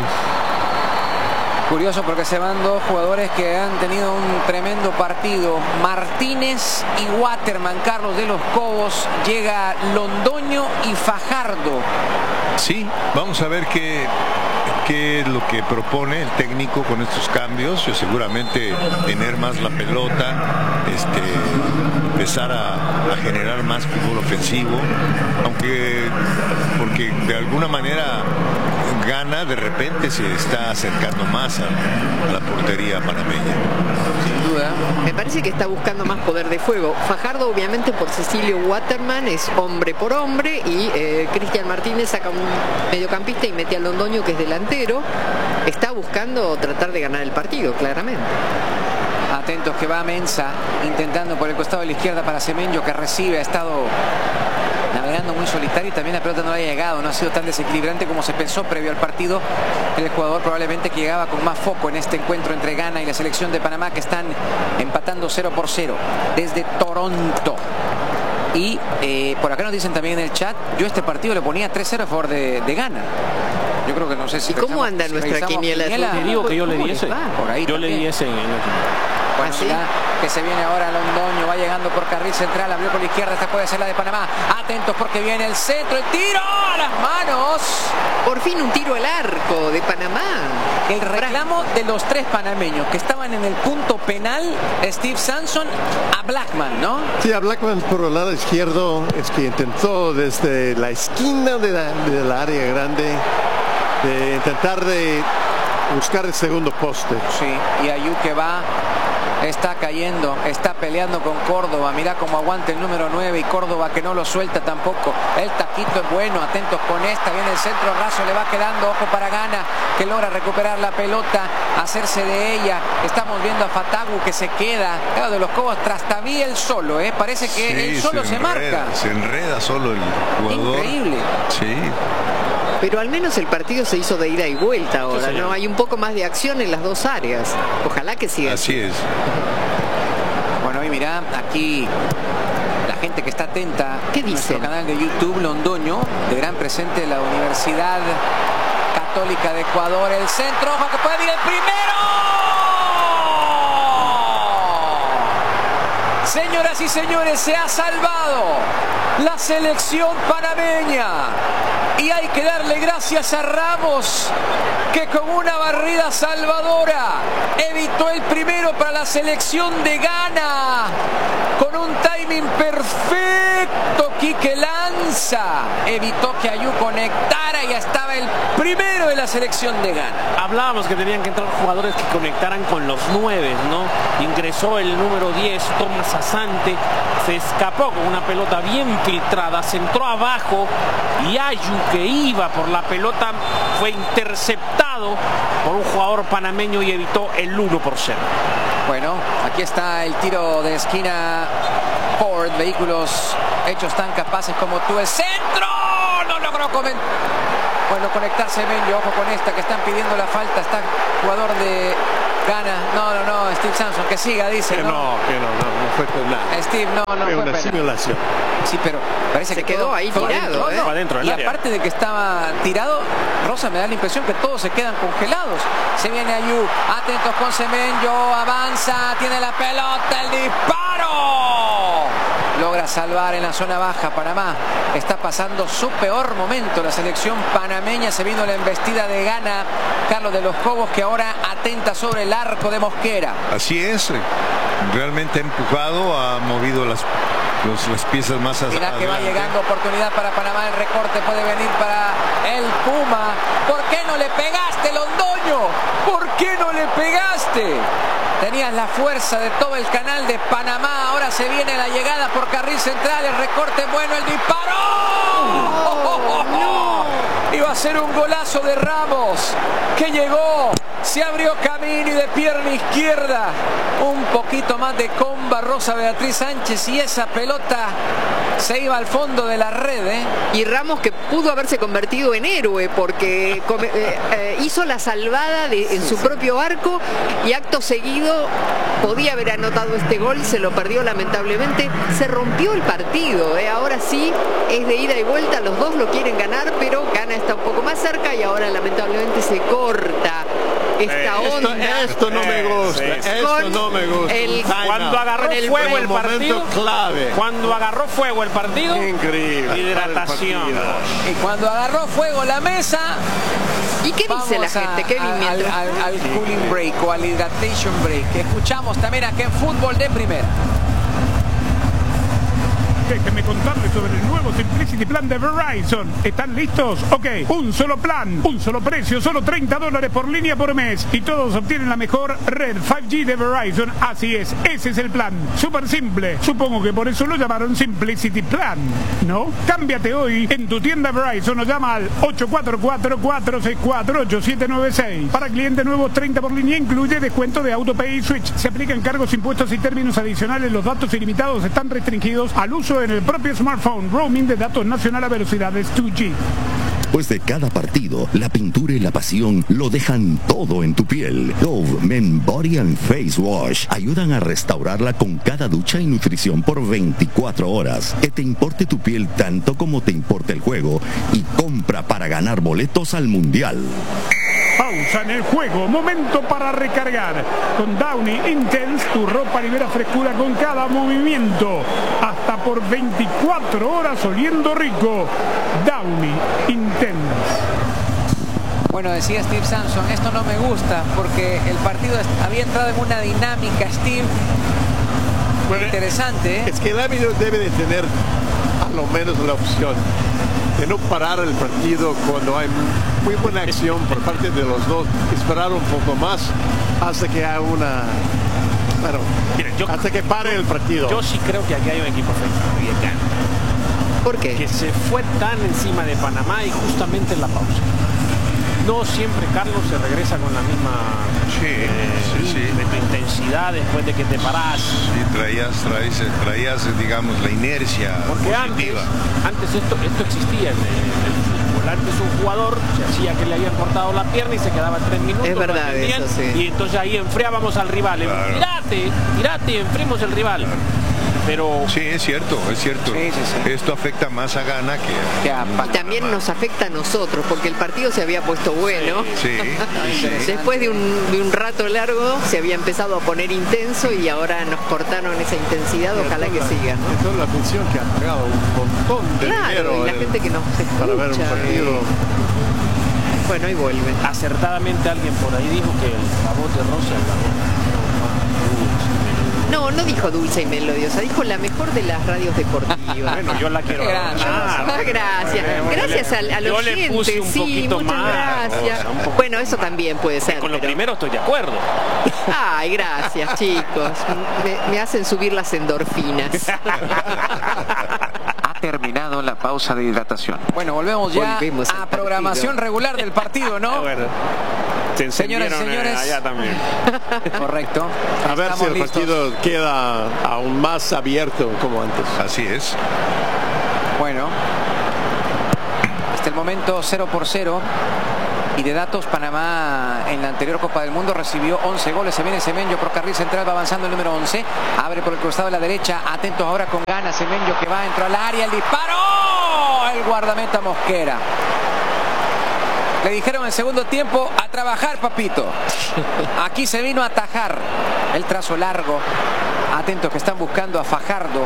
[SPEAKER 1] Curioso porque se van dos jugadores que han tenido un tremendo partido. Martínez y Waterman. Carlos de los Cobos. Llega Londoño y Fajardo.
[SPEAKER 5] Sí, vamos a ver qué, qué es lo que propone el técnico con estos cambios. Yo seguramente tener más la pelota, este, empezar a, a generar más fútbol ofensivo, aunque porque de alguna manera Ghana de repente se está acercando más a, a la portería panameña.
[SPEAKER 1] Sin duda.
[SPEAKER 3] Me parece que está buscando más poder de fuego. Fajardo, obviamente, por Cecilio Waterman, es hombre por hombre. Y eh, Cristian Martínez saca un mediocampista y mete a Londoño, que es delantero. Está buscando tratar de ganar el partido, claramente.
[SPEAKER 1] Atentos que va Mensah intentando por el costado de la izquierda para Semenyo, que recibe. Ha estado navegando muy solitario y también la pelota no le ha llegado. No ha sido tan desequilibrante como se pensó previo al partido. El jugador probablemente que llegaba con más foco en este encuentro entre Ghana y la selección de Panamá, que están empatando cero por cero desde Toronto. Y eh, por acá nos dicen también en el chat, yo este partido le ponía tres cero a favor de, de Ghana. Yo creo que no sé si...
[SPEAKER 3] ¿Y cómo
[SPEAKER 1] revisamos-
[SPEAKER 3] anda
[SPEAKER 1] si
[SPEAKER 3] nuestra
[SPEAKER 1] revisamos
[SPEAKER 3] quiniela?
[SPEAKER 2] Te digo que yo le
[SPEAKER 3] ¿Cómo
[SPEAKER 2] di
[SPEAKER 3] les
[SPEAKER 2] ese.
[SPEAKER 3] va?
[SPEAKER 1] Por ahí
[SPEAKER 2] Yo le di
[SPEAKER 1] también.
[SPEAKER 2] ese en el
[SPEAKER 1] Bueno,
[SPEAKER 3] ¿Ah, sí?
[SPEAKER 1] mirá que se viene ahora Londoño, va llegando por carril central, abrió por la izquierda, esta puede ser la de Panamá. Atentos porque viene el centro, el tiro a las manos.
[SPEAKER 3] Por fin un tiro al arco de Panamá.
[SPEAKER 1] El reclamo de los tres panameños que estaban en el punto penal, Steve Sanson a Blackman, ¿no?
[SPEAKER 4] Sí, a Blackman por el lado izquierdo es que intentó desde la esquina de la, de la área grande de intentar de buscar el segundo poste.
[SPEAKER 1] Sí, y Ayú que va, está cayendo, está peleando con Córdoba. Mirá cómo aguanta el número nueve y Córdoba que no lo suelta tampoco. El taquito es bueno, atentos con esta, viene el centro raso, le va quedando, ojo para Ghana, que logra recuperar la pelota, hacerse de ella. Estamos viendo a Fatagu que se queda, claro, de los Cobos, Trastavía el solo, ¿eh? Parece que
[SPEAKER 5] Sí,
[SPEAKER 1] él solo se,
[SPEAKER 5] enreda,
[SPEAKER 1] marca.
[SPEAKER 5] Se enreda solo el jugador.
[SPEAKER 1] Increíble.
[SPEAKER 5] Sí.
[SPEAKER 3] Pero al menos el partido se hizo de ida y vuelta ahora,
[SPEAKER 2] señor.
[SPEAKER 3] ¿no? Hay un poco más de acción en las dos áreas. Ojalá que siga
[SPEAKER 5] Así es.
[SPEAKER 1] Bueno, y mirá, aquí la gente que está atenta.
[SPEAKER 3] ¿Qué
[SPEAKER 1] en nuestro
[SPEAKER 3] dicen?
[SPEAKER 1] canal de YouTube, Londoño, de gran presente de la Universidad Católica de Ecuador. El centro, ojo que puede ir el primero. Señoras y señores, se ha salvado la selección panameña. Y hay que darle gracias a Ramos, que con una barrida salvadora evitó el primero para la selección de Ghana. Con un timing perfecto, Quique Lanza evitó que Ayú conectara Lara y ya estaba el primero de la selección de Ghana.
[SPEAKER 2] Hablábamos que tenían que entrar jugadores que conectaran con los nueve, ¿no? Ingresó el número diez, Thomas Asante, se escapó con una pelota bien filtrada, se entró abajo y Ayu, que iba por la pelota, fue interceptado por un jugador panameño y evitó el uno por cero.
[SPEAKER 1] Bueno, aquí está el tiro de esquina. Ford, vehículos hechos tan capaces como tú. El centro no logró comentar. Bueno, conectarse Menyo, ojo con esta que están pidiendo la falta. Está jugador de Ghana. No, no, no, Steve Samson, que siga, dice.
[SPEAKER 4] Que no,
[SPEAKER 1] no,
[SPEAKER 4] que no, no, no fue nada.
[SPEAKER 1] Steve, no, no
[SPEAKER 4] fue
[SPEAKER 1] fue
[SPEAKER 4] una
[SPEAKER 1] pena.
[SPEAKER 4] simulación.
[SPEAKER 1] Sí, pero parece
[SPEAKER 3] Se
[SPEAKER 1] que
[SPEAKER 3] quedó
[SPEAKER 1] todo
[SPEAKER 3] ahí
[SPEAKER 1] fue
[SPEAKER 3] tirado,
[SPEAKER 1] adentro,
[SPEAKER 3] ¿eh?
[SPEAKER 1] ¿no?
[SPEAKER 2] Fue adentro del
[SPEAKER 1] Y
[SPEAKER 2] área.
[SPEAKER 1] aparte de que estaba tirado, Rosa, me da la impresión que todos se quedan congelados. Se viene Ayu, atentos con Semenyo, avanza, tiene la pelota, el disparo. Logra salvar en la zona baja Panamá. Está pasando su peor momento la selección panameña. Se vino la embestida de Ghana, Carlos de los Cobos, que ahora atenta sobre el arco de Mosquera.
[SPEAKER 5] Así es, realmente ha empujado, ha movido las, los, las piezas más hacia
[SPEAKER 1] Mira que va
[SPEAKER 5] adelante.
[SPEAKER 1] llegando oportunidad para Panamá. El recorte puede venir para el Puma. ¿Por qué no le pegaste, Londoño? ¿Por qué no le pegaste? Tenías la fuerza de todo el canal de Panamá. Ahora se viene la llegada por carril central. El recorte bueno, el disparo. ¡Oh, oh, oh, oh! Iba a ser un golazo de Ramos, que llegó, se abrió camino y de pierna izquierda. Un poquito más de comba Rosa Beatriz Sánchez y esa pelota se iba al fondo de la red, ¿eh?
[SPEAKER 3] Y Ramos, que pudo haberse convertido en héroe porque come, eh, eh, hizo la salvada de, en su propio arco y acto seguido podía haber anotado este gol, se lo perdió lamentablemente. Se rompió el partido, ¿eh? Ahora sí es de ida y vuelta, los dos lo quieren ganar, pero Ghana está un poco más cerca y ahora lamentablemente se corta esta
[SPEAKER 4] Esto,
[SPEAKER 3] onda.
[SPEAKER 4] esto no me gusta,
[SPEAKER 2] Sí, sí.
[SPEAKER 4] esto
[SPEAKER 3] Con
[SPEAKER 4] no me gusta.
[SPEAKER 3] el-
[SPEAKER 4] Time
[SPEAKER 2] Cuando
[SPEAKER 4] out.
[SPEAKER 2] agarró
[SPEAKER 3] el
[SPEAKER 2] fuego el
[SPEAKER 4] momento
[SPEAKER 2] partido,
[SPEAKER 4] clave.
[SPEAKER 2] cuando agarró fuego el partido,
[SPEAKER 4] Increíble.
[SPEAKER 2] hidratación.
[SPEAKER 4] Partido.
[SPEAKER 1] Y cuando agarró fuego la mesa,
[SPEAKER 3] ¿Y qué
[SPEAKER 1] vamos
[SPEAKER 3] dice la
[SPEAKER 1] a-
[SPEAKER 3] gente, Kevin?
[SPEAKER 1] a- al,
[SPEAKER 3] Mientras
[SPEAKER 1] al- al cooling break o al hydration break, que escuchamos también aquí en Fútbol de Primera.
[SPEAKER 6] Déjenme contarles sobre el nuevo Simplicity Plan de Verizon. ¿Están listos? Ok, un solo plan, un solo precio, solo treinta dólares por línea por mes. Y todos obtienen la mejor red cinco G de Verizon. Así es, ese es el plan. Súper simple. Supongo que por eso lo llamaron Simplicity Plan, ¿no? Cámbiate hoy en tu tienda Verizon o llama al ocho cuatro cuatro, cuatro seis cuatro, ocho siete nueve seis. Para clientes nuevos, treinta por línea, incluye descuento de AutoPay y Switch. Se aplican cargos, impuestos y términos adicionales. Los datos ilimitados están restringidos al uso en el propio smartphone. Roaming de datos nacional a velocidades dos G.
[SPEAKER 7] Después de cada partido, la pintura y la pasión lo dejan todo en tu piel. Dove Men Body and Face Wash ayudan a restaurarla con cada ducha y nutrición por veinticuatro horas. Que te importe tu piel tanto como te importa el juego y compra para ganar boletos al Mundial.
[SPEAKER 6] Pausa en el juego, momento para recargar. Con Downy Intense, tu ropa libera frescura con cada movimiento. Hasta por veinticuatro horas oliendo rico. Downy Intense.
[SPEAKER 1] Bueno, decía Steve Samson, esto no me gusta porque el partido había entrado en una dinámica, Steve,
[SPEAKER 4] Bueno,
[SPEAKER 1] interesante, ¿eh?
[SPEAKER 4] Es que el árbitro debe de tener a lo menos la opción de no parar el partido cuando hay muy buena acción por parte de los dos, esperar un poco más hasta que haya una, bueno,
[SPEAKER 2] Mira, yo-
[SPEAKER 4] hasta que pare el partido.
[SPEAKER 2] Yo sí creo que aquí hay un equipo afectado, y es Ghana,
[SPEAKER 3] ¿Por qué?
[SPEAKER 2] que se fue tan encima de Panamá y justamente en la pausa. No siempre, Carlos, se regresa con la misma
[SPEAKER 5] Sí,
[SPEAKER 2] eh,
[SPEAKER 5] sí, sí.
[SPEAKER 2] ímpetu, intensidad después de que te parás.
[SPEAKER 5] Sí, traías, traías, traías, digamos, la inercia
[SPEAKER 2] Porque antes,
[SPEAKER 5] positiva.
[SPEAKER 2] antes esto, esto existía en el, en el fútbol. Antes un jugador se hacía que le habían cortado la pierna y se quedaba tres minutos.
[SPEAKER 3] Es
[SPEAKER 2] lo
[SPEAKER 3] verdad
[SPEAKER 2] atendían,
[SPEAKER 3] eso, sí.
[SPEAKER 2] Y entonces ahí enfriábamos al rival.
[SPEAKER 5] Claro.
[SPEAKER 2] Tirate, tirate, enfriemos el rival. Pero
[SPEAKER 5] Sí, es cierto, es cierto.
[SPEAKER 1] Sí, sí, sí.
[SPEAKER 5] Esto afecta más a Ghana que a...
[SPEAKER 1] Que a
[SPEAKER 3] Y también nos afecta a nosotros, porque el partido se había puesto bueno.
[SPEAKER 5] Sí, sí.
[SPEAKER 3] Después de un, de un rato largo se había empezado a poner intenso y ahora nos cortaron esa intensidad, ojalá que siga, ¿no?
[SPEAKER 4] Y toda la atención que ha pagado un montón de
[SPEAKER 3] Claro,
[SPEAKER 4] dinero
[SPEAKER 3] y la
[SPEAKER 4] el-
[SPEAKER 3] gente que nos escucha.
[SPEAKER 4] para ver un partido.
[SPEAKER 3] Bueno, y vuelve.
[SPEAKER 2] acertadamente alguien por ahí dijo que el rebote rosa el
[SPEAKER 3] No, no dijo dulce y melodiosa, dijo la mejor de las radios deportivas.
[SPEAKER 2] Bueno, yo la quiero
[SPEAKER 1] Gracias.
[SPEAKER 2] ganar.
[SPEAKER 3] Ah, gracias, gracias al, al
[SPEAKER 2] Yo le
[SPEAKER 3] oyente,
[SPEAKER 2] puse un
[SPEAKER 3] sí,
[SPEAKER 2] poquito
[SPEAKER 3] muchas
[SPEAKER 2] más,
[SPEAKER 3] gracias.
[SPEAKER 2] o sea, un poco-
[SPEAKER 3] Bueno, eso también puede ser.
[SPEAKER 2] Con lo
[SPEAKER 3] pero-
[SPEAKER 2] primero estoy de acuerdo.
[SPEAKER 3] Ay, gracias, chicos. Me, me hacen subir las endorfinas.
[SPEAKER 1] Ha terminado la pausa de hidratación. Bueno, volvemos ya
[SPEAKER 3] Volvemos al
[SPEAKER 1] a programación
[SPEAKER 3] partido.
[SPEAKER 1] regular del partido, ¿no?
[SPEAKER 2] Bueno, se
[SPEAKER 1] Señoras y
[SPEAKER 2] encendieron, eh,
[SPEAKER 1] señores.
[SPEAKER 2] allá también.
[SPEAKER 1] Correcto.
[SPEAKER 4] A ver
[SPEAKER 1] Estamos
[SPEAKER 4] si el
[SPEAKER 1] listos.
[SPEAKER 4] partido queda aún más abierto como antes.
[SPEAKER 5] Así es.
[SPEAKER 1] Bueno, hasta el momento cero por cero. Y de datos, Panamá en la anterior Copa del Mundo recibió once goles. Se viene Semenyo por carril central, va avanzando el número once. Abre por el costado de la derecha. Atentos ahora con ganas. Semenyo que va, entró al área. El disparo. El guardameta Mosquera. Le dijeron en el segundo tiempo a trabajar, papito. Aquí se vino a atajar. El trazo largo. Atentos que están buscando a Fajardo.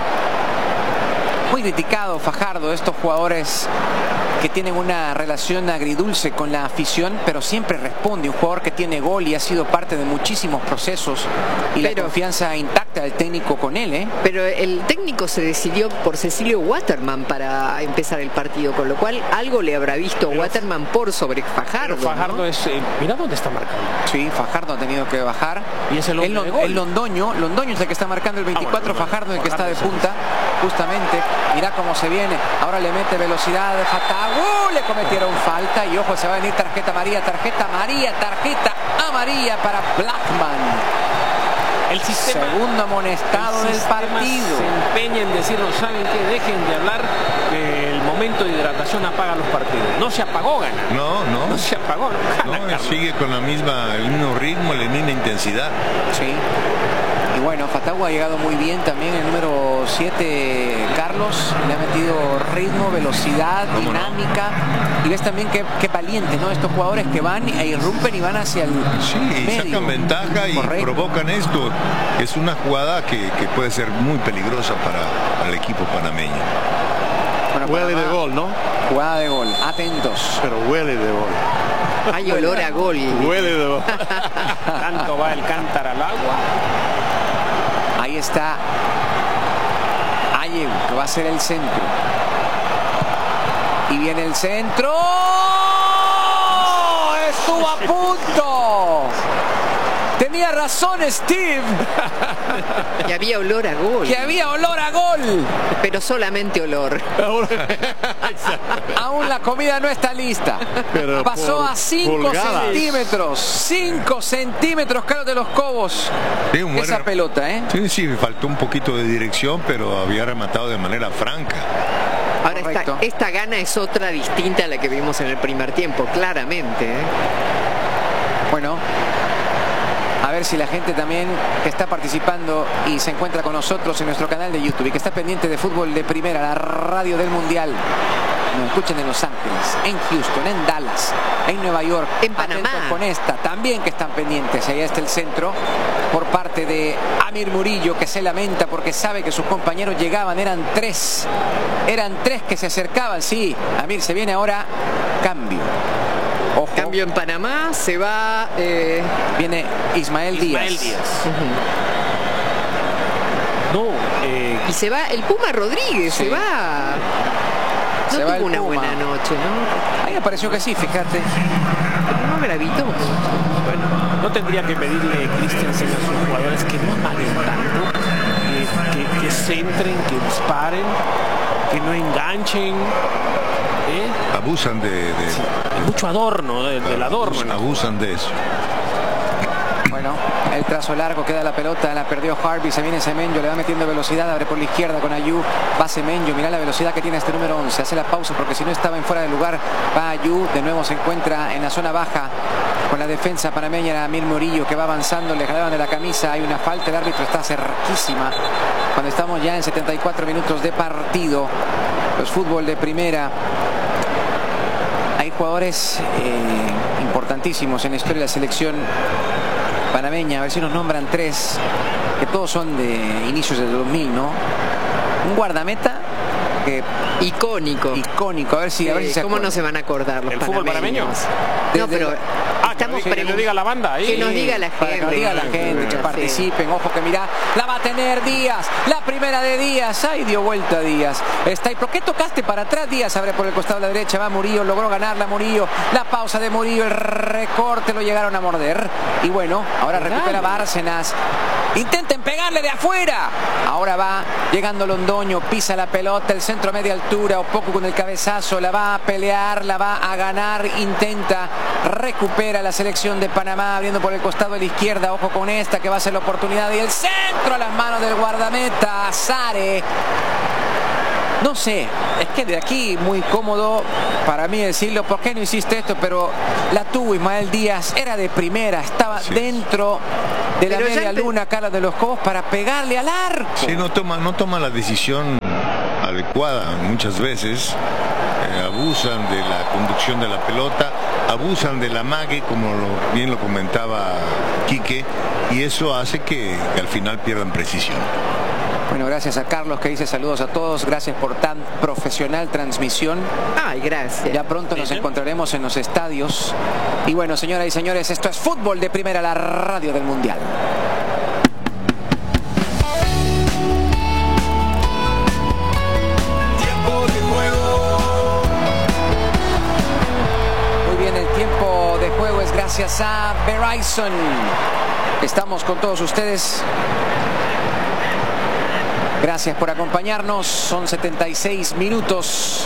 [SPEAKER 1] Muy criticado Fajardo, estos jugadores que tienen una relación agridulce con la afición, pero siempre responde. Un jugador que tiene gol y ha sido parte de muchísimos procesos y la
[SPEAKER 3] Pero-
[SPEAKER 1] confianza intacta del técnico con él, ¿eh?
[SPEAKER 3] Pero el técnico se decidió por Cecilio Waterman para empezar el partido, con lo cual algo le habrá visto Waterman por sobre Fajardo.
[SPEAKER 2] Pero Fajardo
[SPEAKER 3] ¿no?
[SPEAKER 2] es... eh, mira dónde está marcando.
[SPEAKER 1] Sí, Fajardo ha tenido que bajar.
[SPEAKER 2] Y es el hombre
[SPEAKER 1] Lon-
[SPEAKER 2] de gol.
[SPEAKER 1] el Londoño, Londoño es el que está marcando el veinticuatro,
[SPEAKER 2] Ah, bueno,
[SPEAKER 1] Fajardo el que está de
[SPEAKER 2] Fajardo,
[SPEAKER 1] punta, justamente. Mira cómo se viene. Ahora le mete velocidad de Fatah. ¡Uh! Le cometieron falta y ojo, se va a venir tarjeta amarilla, tarjeta amarilla, tarjeta amarilla para Blackman.
[SPEAKER 2] El sistema...
[SPEAKER 1] Segundo amonestado
[SPEAKER 2] el
[SPEAKER 1] del
[SPEAKER 2] sistema
[SPEAKER 1] partido.
[SPEAKER 2] se empeña en decirnos, ¿saben qué? Dejen de hablar que el momento de hidratación apaga los partidos. No se apagó, gana.
[SPEAKER 5] No, no.
[SPEAKER 2] No se apagó, no gana,
[SPEAKER 5] No, él
[SPEAKER 2] Carlos.
[SPEAKER 5] sigue con la misma, el mismo ritmo, la misma intensidad.
[SPEAKER 1] Sí. Y bueno, Fatagua ha llegado muy bien también, el número siete, Carlos. Le ha metido ritmo, velocidad,
[SPEAKER 5] ¿Cómo no?
[SPEAKER 1] dinámica. Y ves también qué, qué valiente, ¿no? Estos jugadores que van e irrumpen y van hacia el
[SPEAKER 5] Sí, y
[SPEAKER 1] medio.
[SPEAKER 5] sacan ventaja y
[SPEAKER 1] Correcto.
[SPEAKER 5] provocan esto. Es una jugada que, que puede ser muy peligrosa para, para el equipo panameño.
[SPEAKER 1] Bueno,
[SPEAKER 4] Huele
[SPEAKER 1] Panamá,
[SPEAKER 4] de gol, ¿no?
[SPEAKER 1] Jugada de gol. Atentos.
[SPEAKER 4] Pero huele de gol.
[SPEAKER 3] Hay olor a gol.
[SPEAKER 4] Huele de gol.
[SPEAKER 2] Tanto va el cántaro al agua.
[SPEAKER 1] Ahí está Ayew, que va a ser el centro. Y viene el centro. Estuvo a punto. Tenía razón Steve,
[SPEAKER 3] Que había olor a gol.
[SPEAKER 1] que había olor a gol.
[SPEAKER 3] Pero solamente olor.
[SPEAKER 1] Aún la comida no está lista.
[SPEAKER 4] Pero
[SPEAKER 1] Pasó
[SPEAKER 4] por
[SPEAKER 1] a cinco
[SPEAKER 4] pulgadas.
[SPEAKER 1] centímetros. cinco centímetros, Carlos de los Cobos.
[SPEAKER 5] Sí, un buen
[SPEAKER 1] Esa
[SPEAKER 5] re-
[SPEAKER 1] pelota, ¿eh?
[SPEAKER 5] Sí, sí, faltó un poquito de dirección, pero había rematado de manera franca.
[SPEAKER 3] Ahora esta,
[SPEAKER 1] Correcto.
[SPEAKER 3] esta gana es otra distinta a la que vimos en el primer tiempo, claramente. ¿eh?
[SPEAKER 1] Bueno, a ver si la gente también que está participando y se encuentra con nosotros en nuestro canal de YouTube y que está pendiente de Fútbol de Primera, la radio del Mundial, nos escuchen en Los Ángeles, en Houston, en Dallas, en Nueva York,
[SPEAKER 3] En Panamá.
[SPEAKER 1] Atentos con esta, también que están pendientes. Allá está el centro por parte de Amir Murillo, que se lamenta porque sabe que sus compañeros llegaban, eran tres, eran tres que se acercaban. Sí, Amir, se viene ahora cambio. Ojo,
[SPEAKER 3] Cambio en Panamá, se va... eh,
[SPEAKER 1] viene Ismael Díaz.
[SPEAKER 2] Ismael Díaz. No, eh,
[SPEAKER 3] y se va el Puma Rodríguez,
[SPEAKER 1] Sí.
[SPEAKER 3] se va... No
[SPEAKER 1] Se va
[SPEAKER 3] tuvo
[SPEAKER 1] el
[SPEAKER 3] una
[SPEAKER 1] Puma.
[SPEAKER 3] buena noche, ¿no?
[SPEAKER 1] Ahí me pareció que sí, fíjate.
[SPEAKER 3] Pero no gravitó mucho.
[SPEAKER 2] bueno, no tendría que pedirle Christensen a sus jugadores que no amaguen tanto, que, que, que centren, que disparen, que no enganchen. ¿eh?
[SPEAKER 5] Abusan de, de-
[SPEAKER 2] Hay mucho adorno, de- del adorno. ¿no?
[SPEAKER 5] abusan de eso.
[SPEAKER 1] Bueno, el trazo largo, queda la pelota, la perdió Harvey, se viene Semenyo, le va metiendo velocidad, abre por la izquierda con Ayew, va Semenyo, mirá la velocidad que tiene este número once, hace la pausa porque si no estaba en fuera de lugar, va Ayew, de nuevo se encuentra en la zona baja con la defensa panameña, era Amir Murillo que va avanzando, le jalaban de la camisa, hay una falta, el árbitro está cerquísima, cuando estamos ya en setenta y cuatro minutos de partido, los fútbol de primera. Hay jugadores eh, importantísimos en la historia de la selección panameña, a ver si nos nombran tres, que todos son de inicios del dos mil, ¿no? Un guardameta que
[SPEAKER 3] Icónico.
[SPEAKER 1] icónico, a ver si, a ver si se
[SPEAKER 3] ¿Cómo
[SPEAKER 1] acuerdan.
[SPEAKER 3] no se van a acordar los
[SPEAKER 2] ¿El fútbol
[SPEAKER 3] panameños?
[SPEAKER 2] panameño?
[SPEAKER 3] No,
[SPEAKER 1] Desde
[SPEAKER 3] pero
[SPEAKER 1] la-
[SPEAKER 2] Ah,
[SPEAKER 3] estamos
[SPEAKER 2] que nos diga la banda ahí.
[SPEAKER 3] Que nos diga la gente.
[SPEAKER 1] Para que nos diga la gente, que
[SPEAKER 3] Sí.
[SPEAKER 1] participen. Ojo que mirá, la va a tener Díaz. La primera de Díaz. Ay, dio vuelta Díaz. Está ahí. ¿Por qué tocaste para atrás? Díaz abre por el costado de la derecha. Va Murillo. Logró ganarla Murillo. La pausa de Murillo. El recorte lo llegaron a morder. Y bueno, ahora recupera Bárcenas. Intenten pegarle de afuera. Ahora va llegando Londoño. Pisa la pelota. El centro a media altura. O poco con el cabezazo. La va a pelear. La va a ganar. Intenta. Recupera la selección de Panamá. Abriendo por el costado de la izquierda. Ojo con esta que va a ser la oportunidad. Y el centro a las manos del guardameta. Sare. No sé, es que de aquí muy cómodo para mí decirlo, ¿por qué no hiciste esto? Pero la tuvo Ismael Díaz, era de primera, estaba
[SPEAKER 5] Sí.
[SPEAKER 1] dentro de la
[SPEAKER 3] Pero ya
[SPEAKER 1] media
[SPEAKER 3] empe-
[SPEAKER 1] luna, Carlos de los Cobos, para pegarle al arco.
[SPEAKER 5] Sí, no toma, no toma la decisión adecuada muchas veces. Eh, abusan de la conducción de la pelota, abusan del amague, como lo- bien lo comentaba Quique, y eso hace que, que al final pierdan precisión.
[SPEAKER 1] Bueno, gracias a Carlos que dice saludos a todos, gracias por tan profesional transmisión.
[SPEAKER 3] Ay, gracias.
[SPEAKER 1] Ya pronto nos encontraremos en los estadios. Y bueno, señoras y señores, esto es Fútbol de Primera, la radio del Mundial. Muy bien, el tiempo de juego es gracias a Verizon. Estamos con todos ustedes. Gracias por acompañarnos. Son setenta y seis minutos.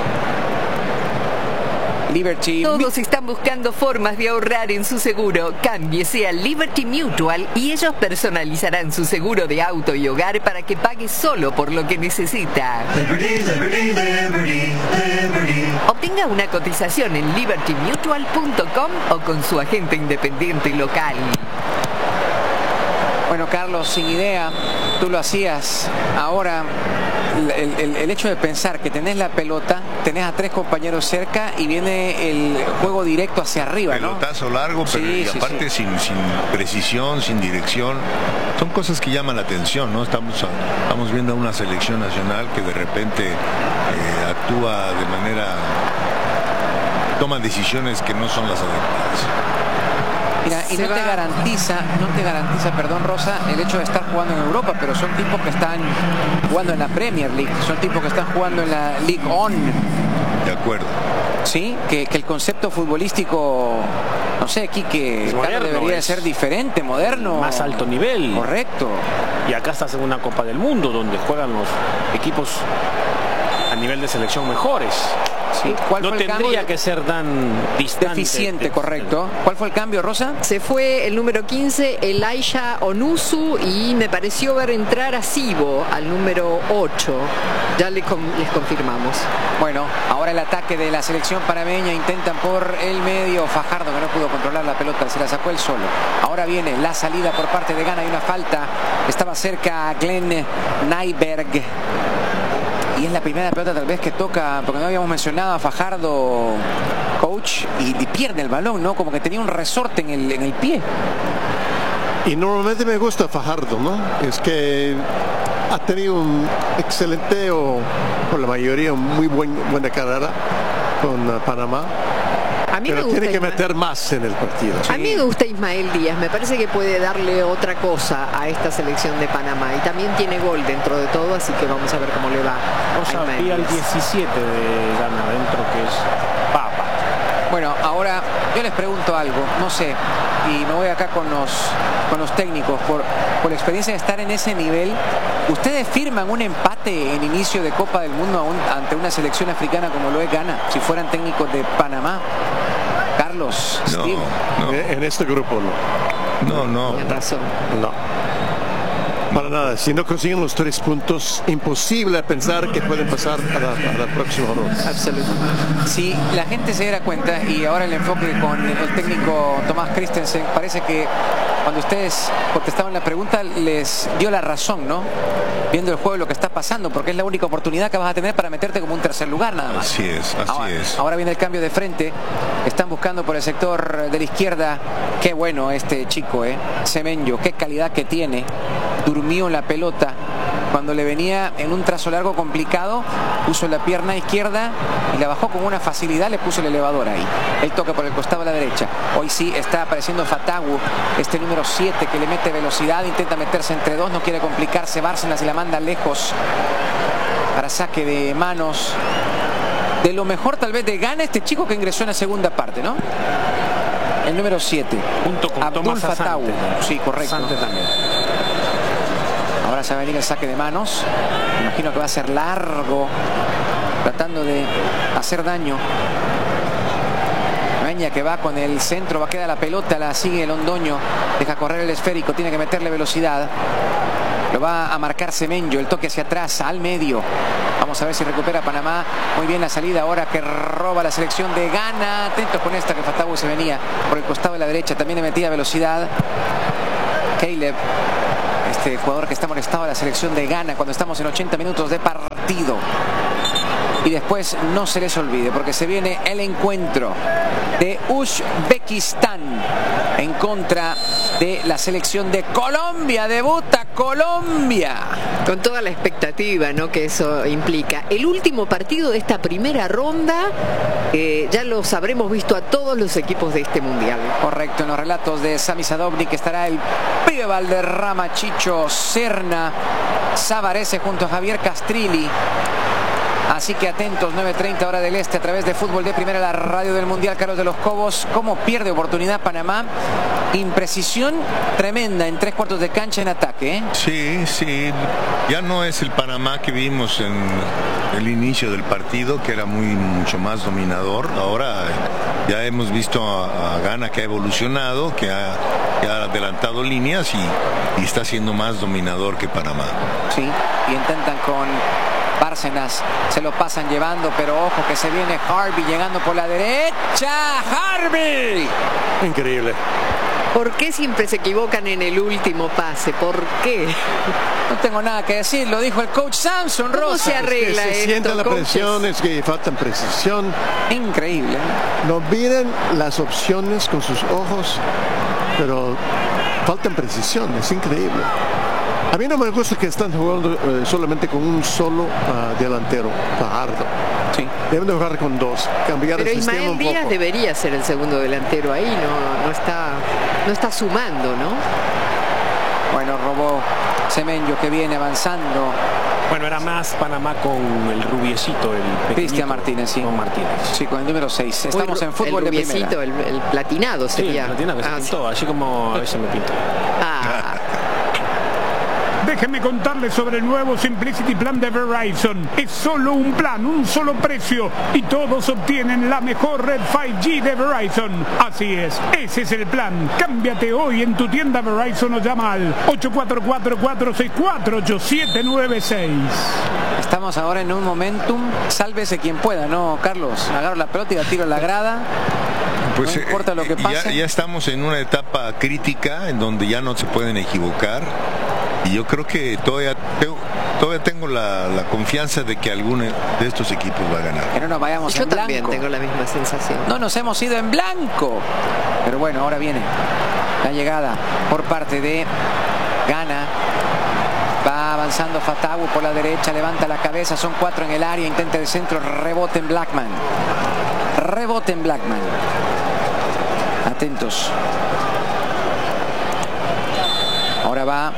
[SPEAKER 1] Liberty.
[SPEAKER 8] Todos están buscando formas de ahorrar en su seguro. Cámbiese a Liberty Mutual y ellos personalizarán su seguro de auto y hogar para que pague solo por lo que necesita. Obtenga una cotización en liberty mutual punto com o con su agente independiente local.
[SPEAKER 1] Bueno, Carlos, sin idea, tú lo hacías. Ahora, el, el- el hecho de pensar que tenés la pelota, tenés a tres compañeros cerca y viene el juego directo hacia arriba, ¿no?
[SPEAKER 5] Pelotazo largo, pero
[SPEAKER 1] Sí,
[SPEAKER 5] y
[SPEAKER 1] sí,
[SPEAKER 5] aparte
[SPEAKER 1] sí.
[SPEAKER 5] Sin, sin precisión, sin dirección. Son cosas que llaman la atención, ¿no? Estamos, estamos viendo a una selección nacional que de repente eh, actúa de manera... toma decisiones que no son las adecuadas.
[SPEAKER 1] Mira, y
[SPEAKER 3] Se
[SPEAKER 1] no te
[SPEAKER 3] va.
[SPEAKER 1] garantiza, no te garantiza, perdón Rosa, el hecho de estar jugando en Europa, pero son tipos que están jugando en la Premier League, son tipos que están jugando en la League On,
[SPEAKER 5] De acuerdo.
[SPEAKER 1] ¿sí? Que, que el concepto futbolístico, no sé, aquí que
[SPEAKER 2] Es moderno,
[SPEAKER 1] debería de
[SPEAKER 2] es
[SPEAKER 1] ser diferente, moderno.
[SPEAKER 2] Más alto nivel.
[SPEAKER 1] Correcto.
[SPEAKER 2] Y acá estás en una Copa del Mundo donde juegan los equipos a nivel de selección mejores.
[SPEAKER 1] Sí. ¿Cuál
[SPEAKER 2] No
[SPEAKER 1] fue el
[SPEAKER 2] tendría
[SPEAKER 1] cambio?
[SPEAKER 2] que ser tan distante.
[SPEAKER 1] Deficiente, correcto. ¿Cuál fue el cambio, Rosa?
[SPEAKER 3] Se fue el número quince, Elijah Onusu, y me pareció ver entrar a Sibo al número ocho. Ya le con- les confirmamos.
[SPEAKER 1] Bueno, ahora el ataque de la selección panameña, intentan por el medio, Fajardo que no pudo controlar la pelota, se la sacó él solo. Ahora viene la salida por parte de Ghana, hay una falta, estaba cerca Glenn Nyberg. Y es la primera pelota tal vez que toca, porque no habíamos mencionado a Fajardo, coach, y, y pierde el balón, ¿no? Como que tenía un resorte en el, en el pie.
[SPEAKER 4] Y normalmente me gusta Fajardo, ¿no? Es que ha tenido un excelente, o por la mayoría, un muy buen, buena carrera con uh, Panamá.
[SPEAKER 3] A mí me
[SPEAKER 4] Pero
[SPEAKER 3] gusta
[SPEAKER 4] tiene que
[SPEAKER 3] Ismael.
[SPEAKER 4] meter más en el partido.
[SPEAKER 3] A mí me gusta Ismael Díaz, me parece que puede darle otra cosa a esta selección de Panamá y también tiene gol dentro de todo, así que vamos a ver cómo le va a
[SPEAKER 2] O sea,
[SPEAKER 3] Ismael
[SPEAKER 2] vi al
[SPEAKER 3] Díaz.
[SPEAKER 2] diecisiete de Ghana adentro, que es Papa.
[SPEAKER 1] Bueno, ahora yo les pregunto algo, no sé, y me voy acá con los, con los técnicos, por, por la experiencia de estar en ese nivel, ¿ustedes firman un empate en inicio de Copa del Mundo a un- ante una selección africana como lo es Ghana, si fueran técnicos de Panamá? Carlos,
[SPEAKER 5] No,
[SPEAKER 1] Steve.
[SPEAKER 5] no,
[SPEAKER 4] En, en este grupo no.
[SPEAKER 5] no, no.
[SPEAKER 3] Tienen razón.
[SPEAKER 4] No. Para nada. Si no consiguen los tres puntos, imposible pensar que pueden pasar a la, a la próxima ronda.
[SPEAKER 3] Absolutamente.
[SPEAKER 1] Si la gente se diera cuenta, y ahora el enfoque con el técnico Tomás Christensen, parece que cuando ustedes contestaban la pregunta les dio la razón, ¿no? Viendo el juego y lo que está pasando, porque es la única oportunidad que vas a tener para meterte como un tercer lugar nada más.
[SPEAKER 5] Así es, así
[SPEAKER 1] ahora,
[SPEAKER 5] es.
[SPEAKER 1] Ahora viene el cambio de frente, están buscando por el sector de la izquierda. Qué bueno este chico, ¿eh? Semenyo, qué calidad que tiene, durmió en la pelota, cuando le venía en un trazo largo complicado, puso la pierna izquierda y la bajó con una facilidad, le puso el elevador ahí. El toque por el costado a la derecha. Hoy sí está apareciendo Fatawu, este número siete que le mete velocidad, intenta meterse entre dos, no quiere complicarse. Bárcenas y la manda lejos para saque de manos. De lo mejor tal vez de Ghana, este chico que ingresó en la segunda parte, ¿no? El número siete.
[SPEAKER 2] Junto con
[SPEAKER 1] Abdul
[SPEAKER 2] Tomás
[SPEAKER 1] Fatawu.
[SPEAKER 2] Asante.
[SPEAKER 1] Sí, correcto.
[SPEAKER 2] Asante también.
[SPEAKER 1] Ahora se va a venir el saque de manos. Me imagino que va a ser largo, tratando de hacer daño. Meña que va con el centro, va a quedar la pelota, la sigue Londoño, deja correr el esférico, tiene que meterle velocidad. Lo va a marcar Semenyo, el toque hacia atrás, al medio. Vamos a ver si recupera Panamá. Muy bien la salida ahora que roba la selección de Ghana. Atentos con esta que Fatawu se venía por el costado de la derecha. También le metía velocidad. Caleb, este jugador que está molestado a la selección de Ghana cuando estamos en ochenta minutos de partido. Y después no se les olvide porque se viene el encuentro de Uzbekistán en contra de la selección de Colombia. Debuta Colombia.
[SPEAKER 3] Con toda la expectativa, ¿no?, que eso implica. El último partido de esta primera ronda, eh, ya los habremos visto a todos los equipos de este mundial.
[SPEAKER 1] Correcto, en los relatos de Sami Sadovnik estará el pibe Valderrama, Chicho Serna, Savarese junto a Javier Castrilli. Así que atentos, nueve treinta hora del este a través de Fútbol de Primera, la radio del Mundial. Carlos de los Cobos, cómo pierde oportunidad Panamá. Imprecisión tremenda en tres cuartos de cancha en ataque, ¿eh?
[SPEAKER 5] Sí, sí. Ya no es el Panamá que vimos en el inicio del partido, que era muy mucho más dominador. Ahora ya hemos visto a, a Ghana que ha evolucionado, que ha, que ha adelantado líneas y, y está siendo más dominador que Panamá.
[SPEAKER 1] Sí, y intentan con Bárcenas, se lo pasan llevando, pero ojo que se viene Harvey llegando por la derecha. ¡Harvey!
[SPEAKER 4] Increíble.
[SPEAKER 3] ¿Por qué siempre se equivocan en el último pase? ¿Por qué?
[SPEAKER 1] No tengo nada que decir, lo dijo el coach Samson Rosa.
[SPEAKER 3] ¿Cómo se arregla
[SPEAKER 4] Se
[SPEAKER 3] esto,
[SPEAKER 4] siente la
[SPEAKER 3] coaches?
[SPEAKER 4] presión, es que faltan precisión.
[SPEAKER 1] Increíble, ¿eh?
[SPEAKER 4] No miran las opciones con sus ojos, pero faltan precisión, es increíble. A mí no me gusta que están jugando eh, solamente con un solo uh, delantero, Fajardo.
[SPEAKER 1] Sí.
[SPEAKER 4] Deben de jugar con dos, cambiar
[SPEAKER 3] Pero
[SPEAKER 4] el sistema
[SPEAKER 3] Ismael
[SPEAKER 4] un
[SPEAKER 3] Díaz
[SPEAKER 4] poco.
[SPEAKER 3] debería ser el segundo delantero ahí, no, no está, no está sumando, ¿no?
[SPEAKER 1] Bueno, robó Semenyo que viene avanzando.
[SPEAKER 2] Bueno, era más Panamá con el rubiecito, el pequeñito.
[SPEAKER 1] Cristian Martínez, sí.
[SPEAKER 2] Con Martínez.
[SPEAKER 1] Sí, con el número seis. Estamos
[SPEAKER 3] Uy,
[SPEAKER 1] en Fútbol de
[SPEAKER 3] el
[SPEAKER 1] Primera.
[SPEAKER 3] rubiecito, el, el platinado
[SPEAKER 2] Sí,
[SPEAKER 3] sería.
[SPEAKER 2] el platino que se
[SPEAKER 3] Ah,
[SPEAKER 2] pintó,
[SPEAKER 3] sí.
[SPEAKER 2] así como a veces me pinto.
[SPEAKER 3] Ah,
[SPEAKER 6] Déjenme contarles sobre el nuevo Simplicity Plan de Verizon. Es solo un plan, un solo precio y todos obtienen la mejor red cinco G de Verizon. Así es, ese es el plan. Cámbiate hoy en tu tienda Verizon o llama al ocho cuatro cuatro, cuatro seis cuatro, ocho siete nueve seis.
[SPEAKER 1] Estamos ahora en un momentum, sálvese quien pueda, ¿no, Carlos? Agarro la pelota y la tiro a la grada.
[SPEAKER 5] Pues,
[SPEAKER 1] no importa lo que
[SPEAKER 5] eh,
[SPEAKER 1] pase.
[SPEAKER 5] Ya, ya estamos en una etapa crítica en donde ya no se pueden equivocar. Y yo creo que todavía tengo, todavía tengo la, la confianza de que alguno de estos equipos va a ganar.
[SPEAKER 1] Que no nos vayamos
[SPEAKER 3] yo
[SPEAKER 1] en
[SPEAKER 3] también
[SPEAKER 1] blanco.
[SPEAKER 3] tengo la misma sensación.
[SPEAKER 1] No nos hemos ido en blanco. Pero bueno, ahora viene la llegada por parte de Ghana. Va avanzando Fatawu por la derecha, levanta la cabeza, son cuatro en el área, intenta el centro, rebote en Blackman. Rebote en Blackman. Atentos. Ahora va.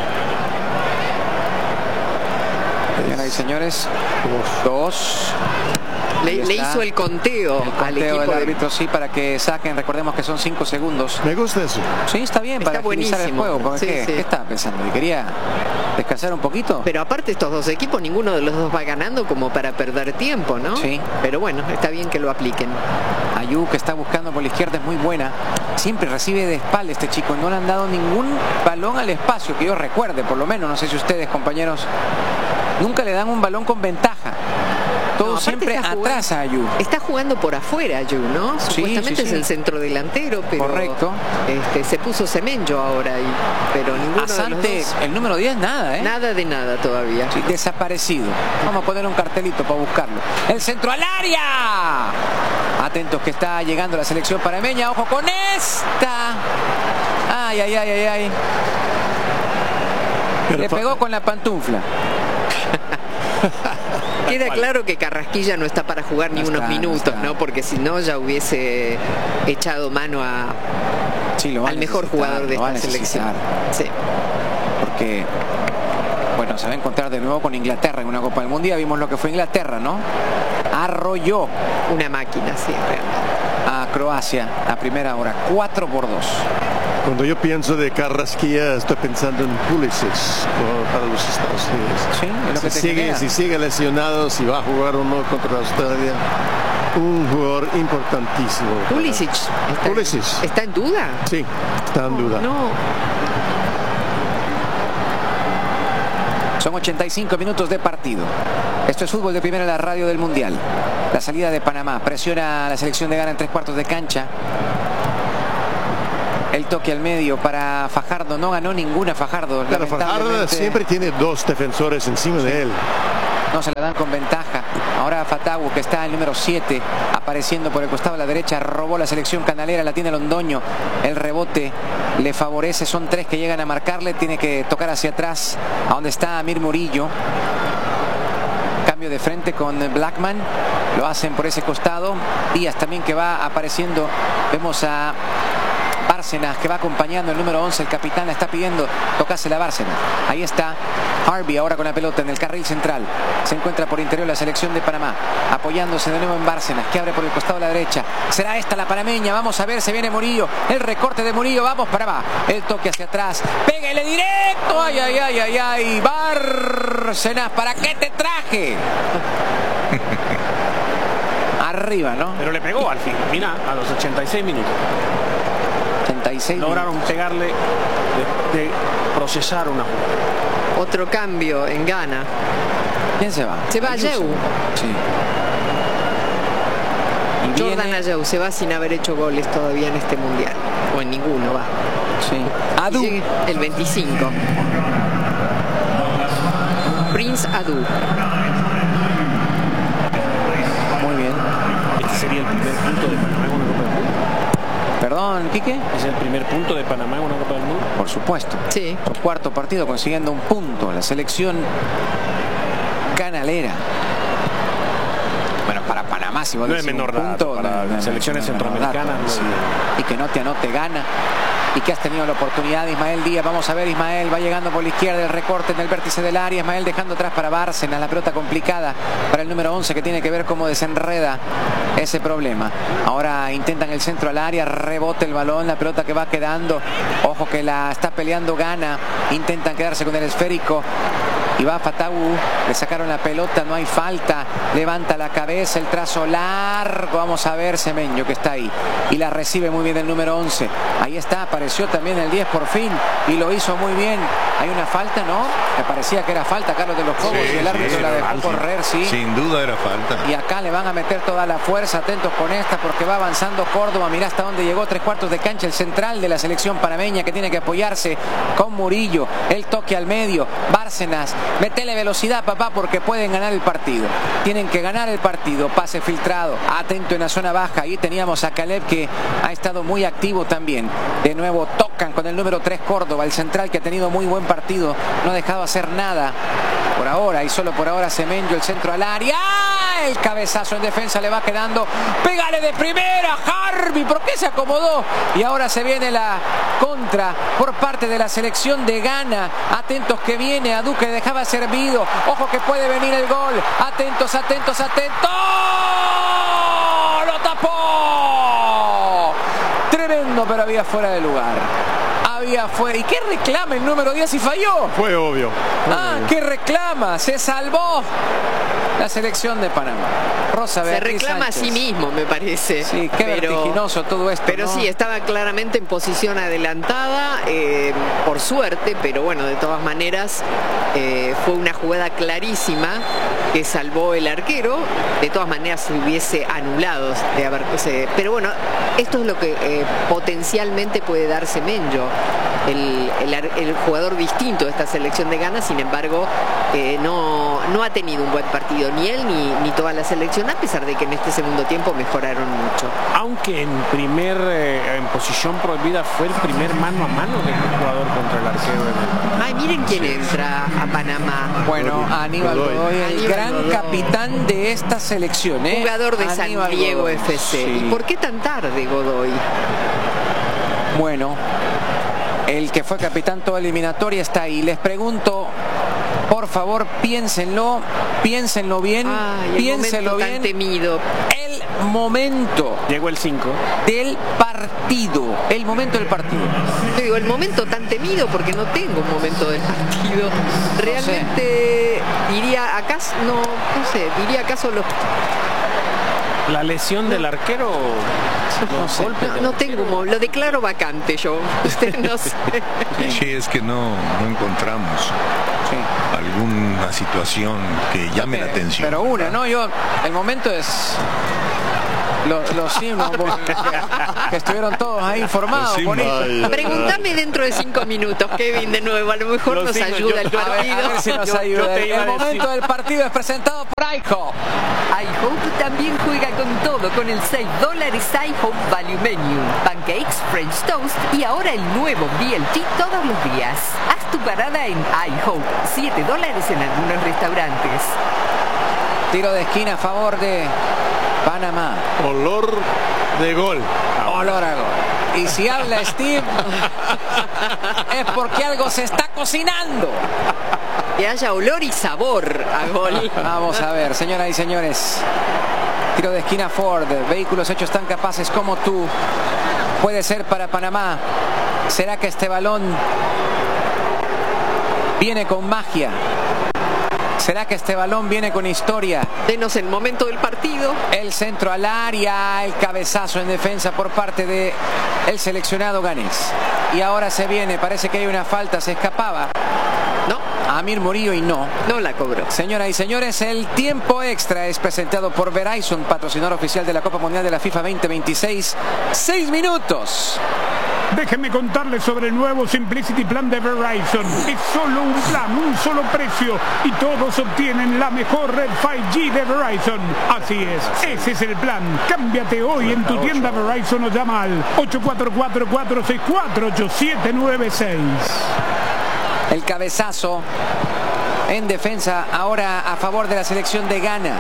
[SPEAKER 1] Señoras y señores, dos.
[SPEAKER 3] Le, le
[SPEAKER 1] está
[SPEAKER 3] hizo el conteo,
[SPEAKER 1] el
[SPEAKER 3] al
[SPEAKER 1] conteo
[SPEAKER 3] equipo
[SPEAKER 1] del
[SPEAKER 3] de-
[SPEAKER 1] árbitro, sí, para que saquen. Recordemos que son cinco segundos.
[SPEAKER 4] Me gusta eso.
[SPEAKER 1] Sí, está bien,
[SPEAKER 3] Está
[SPEAKER 1] para agilizar el
[SPEAKER 3] buenísimo.
[SPEAKER 1] juego. Porque
[SPEAKER 3] Sí,
[SPEAKER 1] ¿qué,
[SPEAKER 3] sí.
[SPEAKER 1] ¿Qué estaba pensando? ¿Que quería descansar un poquito?
[SPEAKER 3] Pero aparte estos dos equipos, ninguno de los dos va ganando como para perder tiempo, ¿no?
[SPEAKER 1] Sí.
[SPEAKER 3] Pero bueno, está bien que lo apliquen.
[SPEAKER 1] Ayú, que está buscando por la izquierda, es muy buena. Siempre recibe de espalda este chico. No le han dado ningún balón al espacio, que yo recuerde, por lo menos. No sé si ustedes, compañeros, nunca le dan un balón con ventaja. Todo
[SPEAKER 3] No, aparte
[SPEAKER 1] siempre
[SPEAKER 3] está jugando-
[SPEAKER 1] atrás a Ayú.
[SPEAKER 3] Está jugando por afuera, Yu, ¿no?
[SPEAKER 1] Sí,
[SPEAKER 3] Supuestamente
[SPEAKER 1] sí,
[SPEAKER 3] es
[SPEAKER 1] sí.
[SPEAKER 3] el centro delantero, pero
[SPEAKER 1] Correcto.
[SPEAKER 3] Este, se puso Semenyo ahora, y, pero ninguno
[SPEAKER 1] Asante,
[SPEAKER 3] de los dos.
[SPEAKER 1] el número diez, nada, ¿eh?
[SPEAKER 3] Nada de nada todavía.
[SPEAKER 1] Sí, desaparecido. Vamos a poner un cartelito para buscarlo. El centro al área. Atentos que está llegando la selección panameña. Ojo con esta. Ay, ay, ay, ay, ay. Le pegó con la pantufla.
[SPEAKER 3] Queda claro que Carrasquilla no está para jugar ni
[SPEAKER 1] No
[SPEAKER 3] unos
[SPEAKER 1] está, no
[SPEAKER 3] minutos,
[SPEAKER 1] está.
[SPEAKER 3] ¿no? Porque si no ya hubiese echado mano a,
[SPEAKER 1] Sí, lo va a
[SPEAKER 3] al mejor
[SPEAKER 1] necesitar,
[SPEAKER 3] jugador de
[SPEAKER 1] lo va a
[SPEAKER 3] esta selección.
[SPEAKER 1] necesitar.
[SPEAKER 3] Sí.
[SPEAKER 1] Porque, bueno, se va a encontrar de nuevo con Inglaterra en una Copa del Mundo. Vimos lo que fue Inglaterra, ¿no? Arrolló
[SPEAKER 3] Una máquina, sí, realmente.
[SPEAKER 1] a Croacia a primera hora, cuatro por dos.
[SPEAKER 4] Cuando yo pienso de Carrasquilla, estoy pensando en Pulisic como para los Estados Unidos.
[SPEAKER 1] Sí, es lo que
[SPEAKER 4] si,
[SPEAKER 1] te
[SPEAKER 4] sigue,
[SPEAKER 1] genera.
[SPEAKER 4] si sigue lesionado, si va a jugar o no contra Australia, un jugador importantísimo.
[SPEAKER 3] Pulisic. ¿Está,
[SPEAKER 4] Pulisic.
[SPEAKER 3] ¿Está en duda?
[SPEAKER 4] Sí, está en duda.
[SPEAKER 3] No.
[SPEAKER 1] Son ochenta y cinco minutos de partido. Esto es fútbol de primera, la radio del Mundial. La salida de Panamá. Presiona a la selección de Ghana en tres cuartos de cancha. El toque al medio para Fajardo. No ganó ninguna Fajardo.
[SPEAKER 4] Pero Fajardo
[SPEAKER 1] lamentablemente.
[SPEAKER 4] siempre tiene dos defensores encima de él.
[SPEAKER 1] No se la dan con ventaja. Ahora Fatawu, que está el número siete, apareciendo por el costado a la derecha, robó la selección canalera, la tiene Londoño. El rebote le favorece, son tres que llegan a marcarle, tiene que tocar hacia atrás, a donde está Amir Murillo. Cambio de frente con Blackman, lo hacen por ese costado. Díaz también que va apareciendo, vemos a Bárcenas que va acompañando el número once, el capitán la está pidiendo, tocásela a Bárcenas. Ahí está Harvey ahora con la pelota en el carril central. Se encuentra por interior la selección de Panamá, apoyándose de nuevo en Bárcenas, que abre por el costado a la derecha. Será esta la panameña, vamos a ver, se viene Murillo, el recorte de Murillo, vamos Panamá, el toque hacia atrás, pégale directo, ay, ay, ay, ay, ay, Bárcenas, ¿para qué te traje? Arriba, ¿no?
[SPEAKER 2] Pero le pegó al fin. Mira, a los ochenta y seis minutos.
[SPEAKER 1] ochenta y seis
[SPEAKER 2] Lograron
[SPEAKER 1] minutos.
[SPEAKER 2] pegarle de, de procesar una jugada.
[SPEAKER 3] Otro cambio en Ghana.
[SPEAKER 1] ¿Quién se va?
[SPEAKER 3] Se va
[SPEAKER 1] Ayuso.
[SPEAKER 3] Ayew.
[SPEAKER 1] Sí. Y
[SPEAKER 3] Jordan
[SPEAKER 1] viene-
[SPEAKER 3] Ayew se va sin haber hecho goles todavía en este mundial. O en ninguno, va.
[SPEAKER 1] Sí. Adu.
[SPEAKER 3] Y llega el veinticinco. Prince Adu.
[SPEAKER 1] Muy bien.
[SPEAKER 2] Este sería el primer punto de Panamá en una Copa del Mundo.
[SPEAKER 1] Perdón, Quique.
[SPEAKER 2] Es el primer punto de Panamá en una Copa del Mundo.
[SPEAKER 1] Por supuesto.
[SPEAKER 3] Sí.
[SPEAKER 1] Su cuarto partido consiguiendo un punto. La selección canalera. Bueno, para Panamá si vos
[SPEAKER 2] No
[SPEAKER 1] decís
[SPEAKER 2] es menor
[SPEAKER 1] un
[SPEAKER 2] nada,
[SPEAKER 1] punto,
[SPEAKER 2] para
[SPEAKER 1] no, no, no,
[SPEAKER 2] selecciones
[SPEAKER 1] no, no, no, no,
[SPEAKER 2] centroamericanas,
[SPEAKER 1] no,
[SPEAKER 2] no.
[SPEAKER 1] sí. Y que no te anote gana. Y que has tenido la oportunidad de Ismael Díaz. Vamos a ver, Ismael va llegando por la izquierda, el recorte en el vértice del área. Ismael dejando atrás para Bárcenas, la pelota complicada para el número once, que tiene que ver cómo desenreda ese problema. Ahora intentan el centro al área, rebote el balón, la pelota que va quedando. Ojo que la está peleando Ghana. Intentan quedarse con el esférico. Y va Fatawu, le sacaron la pelota, no hay falta, levanta la cabeza, el trazo largo, vamos a ver Semenyo que está ahí, y la recibe muy bien el número once, ahí está, apareció también el diez por fin, y lo hizo muy bien. Hay una falta, ¿no? Me parecía que era falta, Carlos de los Cobos,
[SPEAKER 5] Sí,
[SPEAKER 1] y el árbitro
[SPEAKER 5] sí,
[SPEAKER 1] la dejó
[SPEAKER 5] sí.
[SPEAKER 1] correr, sí.
[SPEAKER 5] Sin duda era falta.
[SPEAKER 1] Y acá le van a meter toda la fuerza, atentos con esta, porque va avanzando Córdoba. Mirá hasta dónde llegó, tres cuartos de cancha, el central de la selección panameña, que tiene que apoyarse con Murillo. El toque al medio, Bárcenas, metele velocidad, papá, porque pueden ganar el partido. Tienen que ganar el partido. Pase filtrado, atento en la zona baja. Ahí teníamos a Caleb, que ha estado muy activo también. De nuevo tocan con el número tres Córdoba, el central, que ha tenido muy buen partido. No ha dejado hacer nada por ahora, y solo por ahora Semenyo, el centro al área. El cabezazo en defensa le va quedando. Pégale de primera, Harvey. ¿Por qué se acomodó? Y ahora se viene la contra por parte de la selección de Ghana. Atentos que viene. Adu que dejaba servido. Ojo que puede venir el gol. Atentos, atentos, atentos. ¡Lo tapó! Tremendo, pero había fuera de lugar. Había fuera. ¿Y qué reclama el número diez y falló?
[SPEAKER 4] Fue obvio. Fue
[SPEAKER 1] Ah,
[SPEAKER 4] obvio.
[SPEAKER 1] ¿qué reclama? Se salvó la selección de Panamá. Rosa
[SPEAKER 3] Se
[SPEAKER 1] Beatriz
[SPEAKER 3] reclama
[SPEAKER 1] Sánchez.
[SPEAKER 3] a sí mismo, me parece.
[SPEAKER 1] Sí, qué vertiginoso todo esto,
[SPEAKER 3] Pero
[SPEAKER 1] ¿no?
[SPEAKER 3] sí, estaba claramente en posición adelantada, eh, por suerte, pero bueno, de todas maneras, eh, fue una jugada clarísima que salvó el arquero. De todas maneras, se hubiese anulado de haber, se- pero bueno, esto es lo que eh, potencialmente puede darse Menyo. el, el, el jugador distinto de esta selección de Ghana. Sin embargo, eh, no, no ha tenido un buen partido ni él ni, ni toda la selección, a pesar de que en este segundo tiempo mejoraron mucho.
[SPEAKER 2] Aunque en primer eh, en posición prohibida fue el primer mano a mano del jugador contra el arquero.
[SPEAKER 3] Ay, miren quién entra a Panamá.
[SPEAKER 1] Bueno, Aníbal Godoy, el
[SPEAKER 3] Aníbal
[SPEAKER 1] gran
[SPEAKER 3] Godoy.
[SPEAKER 1] capitán de esta selección, ¿eh?
[SPEAKER 3] Jugador de
[SPEAKER 1] Aníbal
[SPEAKER 3] San Diego
[SPEAKER 1] Godoy.
[SPEAKER 3] F C.
[SPEAKER 1] Sí.
[SPEAKER 3] ¿Y por qué tan tarde, Godoy?
[SPEAKER 1] Bueno, el que fue capitán toda eliminatoria está ahí. Les pregunto, por favor, piénsenlo, piénsenlo bien,
[SPEAKER 3] Ay, el
[SPEAKER 1] piénsenlo
[SPEAKER 3] momento
[SPEAKER 1] bien.
[SPEAKER 3] tan temido.
[SPEAKER 1] El momento
[SPEAKER 2] Llegó el cinco.
[SPEAKER 1] del partido, el momento del partido.
[SPEAKER 3] Yo digo, el momento tan temido porque no tengo un momento del partido. Realmente diría, acaso, no, no sé, diría acaso los...
[SPEAKER 2] La lesión del arquero.
[SPEAKER 1] No sé.
[SPEAKER 2] golpes
[SPEAKER 3] No,
[SPEAKER 2] del
[SPEAKER 3] no
[SPEAKER 2] arquero.
[SPEAKER 3] tengo, mo- lo declaro vacante yo. Usted no sé.
[SPEAKER 5] Sí, es que no, no encontramos
[SPEAKER 1] Sí.
[SPEAKER 5] alguna situación que llame la atención.
[SPEAKER 1] Pero una, ¿no? Yo, el momento es... Los, los himnos, que estuvieron todos ahí informados.
[SPEAKER 5] Los himnos.
[SPEAKER 1] Bonitos.
[SPEAKER 4] Ay, ay,
[SPEAKER 3] Pregúntame dentro de cinco minutos, Kevin, de nuevo. A lo mejor
[SPEAKER 2] Los
[SPEAKER 3] nos
[SPEAKER 2] himnos,
[SPEAKER 3] ayuda
[SPEAKER 2] yo-
[SPEAKER 3] el
[SPEAKER 1] A ver,
[SPEAKER 3] partido.
[SPEAKER 1] a ver si nos
[SPEAKER 2] Yo- yo
[SPEAKER 1] ayuda.
[SPEAKER 2] te iba
[SPEAKER 1] El
[SPEAKER 2] a decir-
[SPEAKER 1] momento del partido es presentado por iHop.
[SPEAKER 8] iHope también juega con todo con el seis dólares iHope Value Menu, pancakes, French toast y ahora el nuevo B L T todos los días. Haz tu parada en iHope, siete dólares en algunos restaurantes.
[SPEAKER 1] Tiro de esquina a favor de Panamá.
[SPEAKER 4] Olor de gol.
[SPEAKER 1] Olor a gol. Y si habla Steve, es porque algo se está cocinando.
[SPEAKER 3] Que haya olor y sabor a gol.
[SPEAKER 1] Vamos a ver, señoras y señores. Tiro de esquina Ford. Vehículos hechos tan capaces como tú. Puede ser para Panamá. ¿Será que este balón viene con magia? ¿Será que este balón viene con historia?
[SPEAKER 3] Denos el momento del partido.
[SPEAKER 1] El centro al área, el cabezazo en defensa por parte de el seleccionado ganés. Y ahora se viene, parece que hay una falta, se escapaba
[SPEAKER 3] No,
[SPEAKER 1] Amir Murillo y no.
[SPEAKER 3] no la cobró.
[SPEAKER 1] Señoras y señores, el tiempo extra es presentado por Verizon, patrocinador oficial de la Copa Mundial de la FIFA veinte veintiséis. Seis minutos.
[SPEAKER 6] Déjenme contarles sobre el nuevo Simplicity Plan de Verizon. Es solo un plan, un solo precio y todos obtienen la mejor red cinco G de Verizon. Así es, ese es el plan. Cámbiate hoy en tu tienda Verizon o llama al ocho cuatro cuatro, cuatro seis cuatro, ocho siete nueve seis.
[SPEAKER 1] El cabezazo en defensa ahora a favor de la selección de Ghana.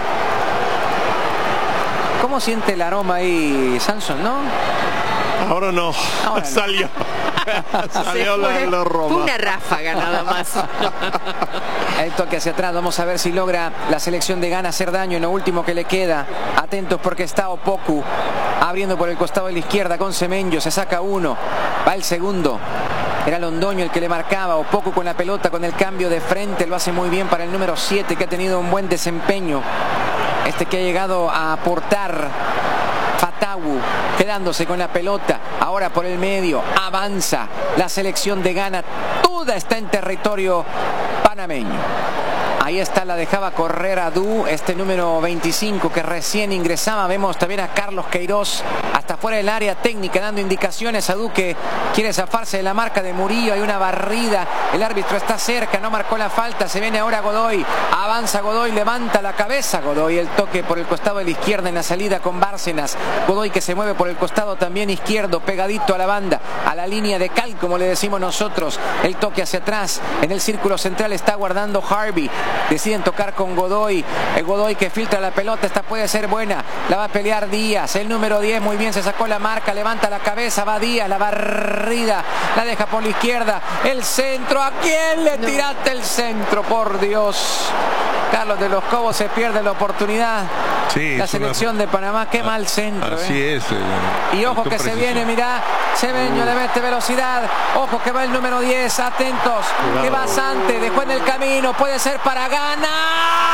[SPEAKER 1] ¿Cómo siente el aroma ahí, Samson, no?
[SPEAKER 4] Ahora no.
[SPEAKER 1] Ahora no.
[SPEAKER 4] Salió. Salió
[SPEAKER 3] Se
[SPEAKER 4] la,
[SPEAKER 3] fue.
[SPEAKER 4] la
[SPEAKER 3] Fue
[SPEAKER 4] Roma.
[SPEAKER 3] una ráfaga nada más.
[SPEAKER 1] El toque hacia atrás, vamos a ver si logra la selección de Ghana hacer daño en lo último que le queda. Atentos porque está Opoku abriendo por el costado de la izquierda con Semenyo, se saca uno, va el segundo. Era Londoño el que le marcaba, Opoku con la pelota, con el cambio de frente, lo hace muy bien para el número siete que ha tenido un buen desempeño. Este que ha llegado a aportar. Fatawu quedándose con la pelota, ahora por el medio, avanza la selección de Ghana, toda está en territorio panameño. Ahí está, la dejaba correr a Du, este número veinticinco que recién ingresaba. Vemos también a Carlos Queiroz hasta fuera del área técnica dando indicaciones a Du que quiere zafarse de la marca de Murillo. Hay una barrida, el árbitro está cerca, no marcó la falta. Se viene ahora Godoy, avanza Godoy, levanta la cabeza Godoy, el toque por el costado de la izquierda en la salida con Bárcenas. Godoy que se mueve por el costado también izquierdo, pegadito a la banda, a la línea de cal, como le decimos nosotros. El toque hacia atrás, en el círculo central está guardando Harvey. Deciden tocar con Godoy, el Godoy que filtra la pelota, esta puede ser buena, la va a pelear Díaz, el número diez, muy bien, se sacó la marca, levanta la cabeza, va Díaz, la barrida, la deja por la izquierda, el centro, ¿a quién le tiraste el centro? Por Dios, Carlos de los Cobos se pierde la oportunidad.
[SPEAKER 5] Sí,
[SPEAKER 1] La
[SPEAKER 5] es una-
[SPEAKER 1] selección de Panamá, qué mal centro.
[SPEAKER 5] Así
[SPEAKER 1] eh.
[SPEAKER 5] es. eh,
[SPEAKER 1] Y ojo
[SPEAKER 5] faltó
[SPEAKER 1] que se
[SPEAKER 5] precisión.
[SPEAKER 1] viene, mirá, Semenyo le mete velocidad, ojo que va el número diez, atentos, que va Sante, dejó en el camino, puede ser para ganar.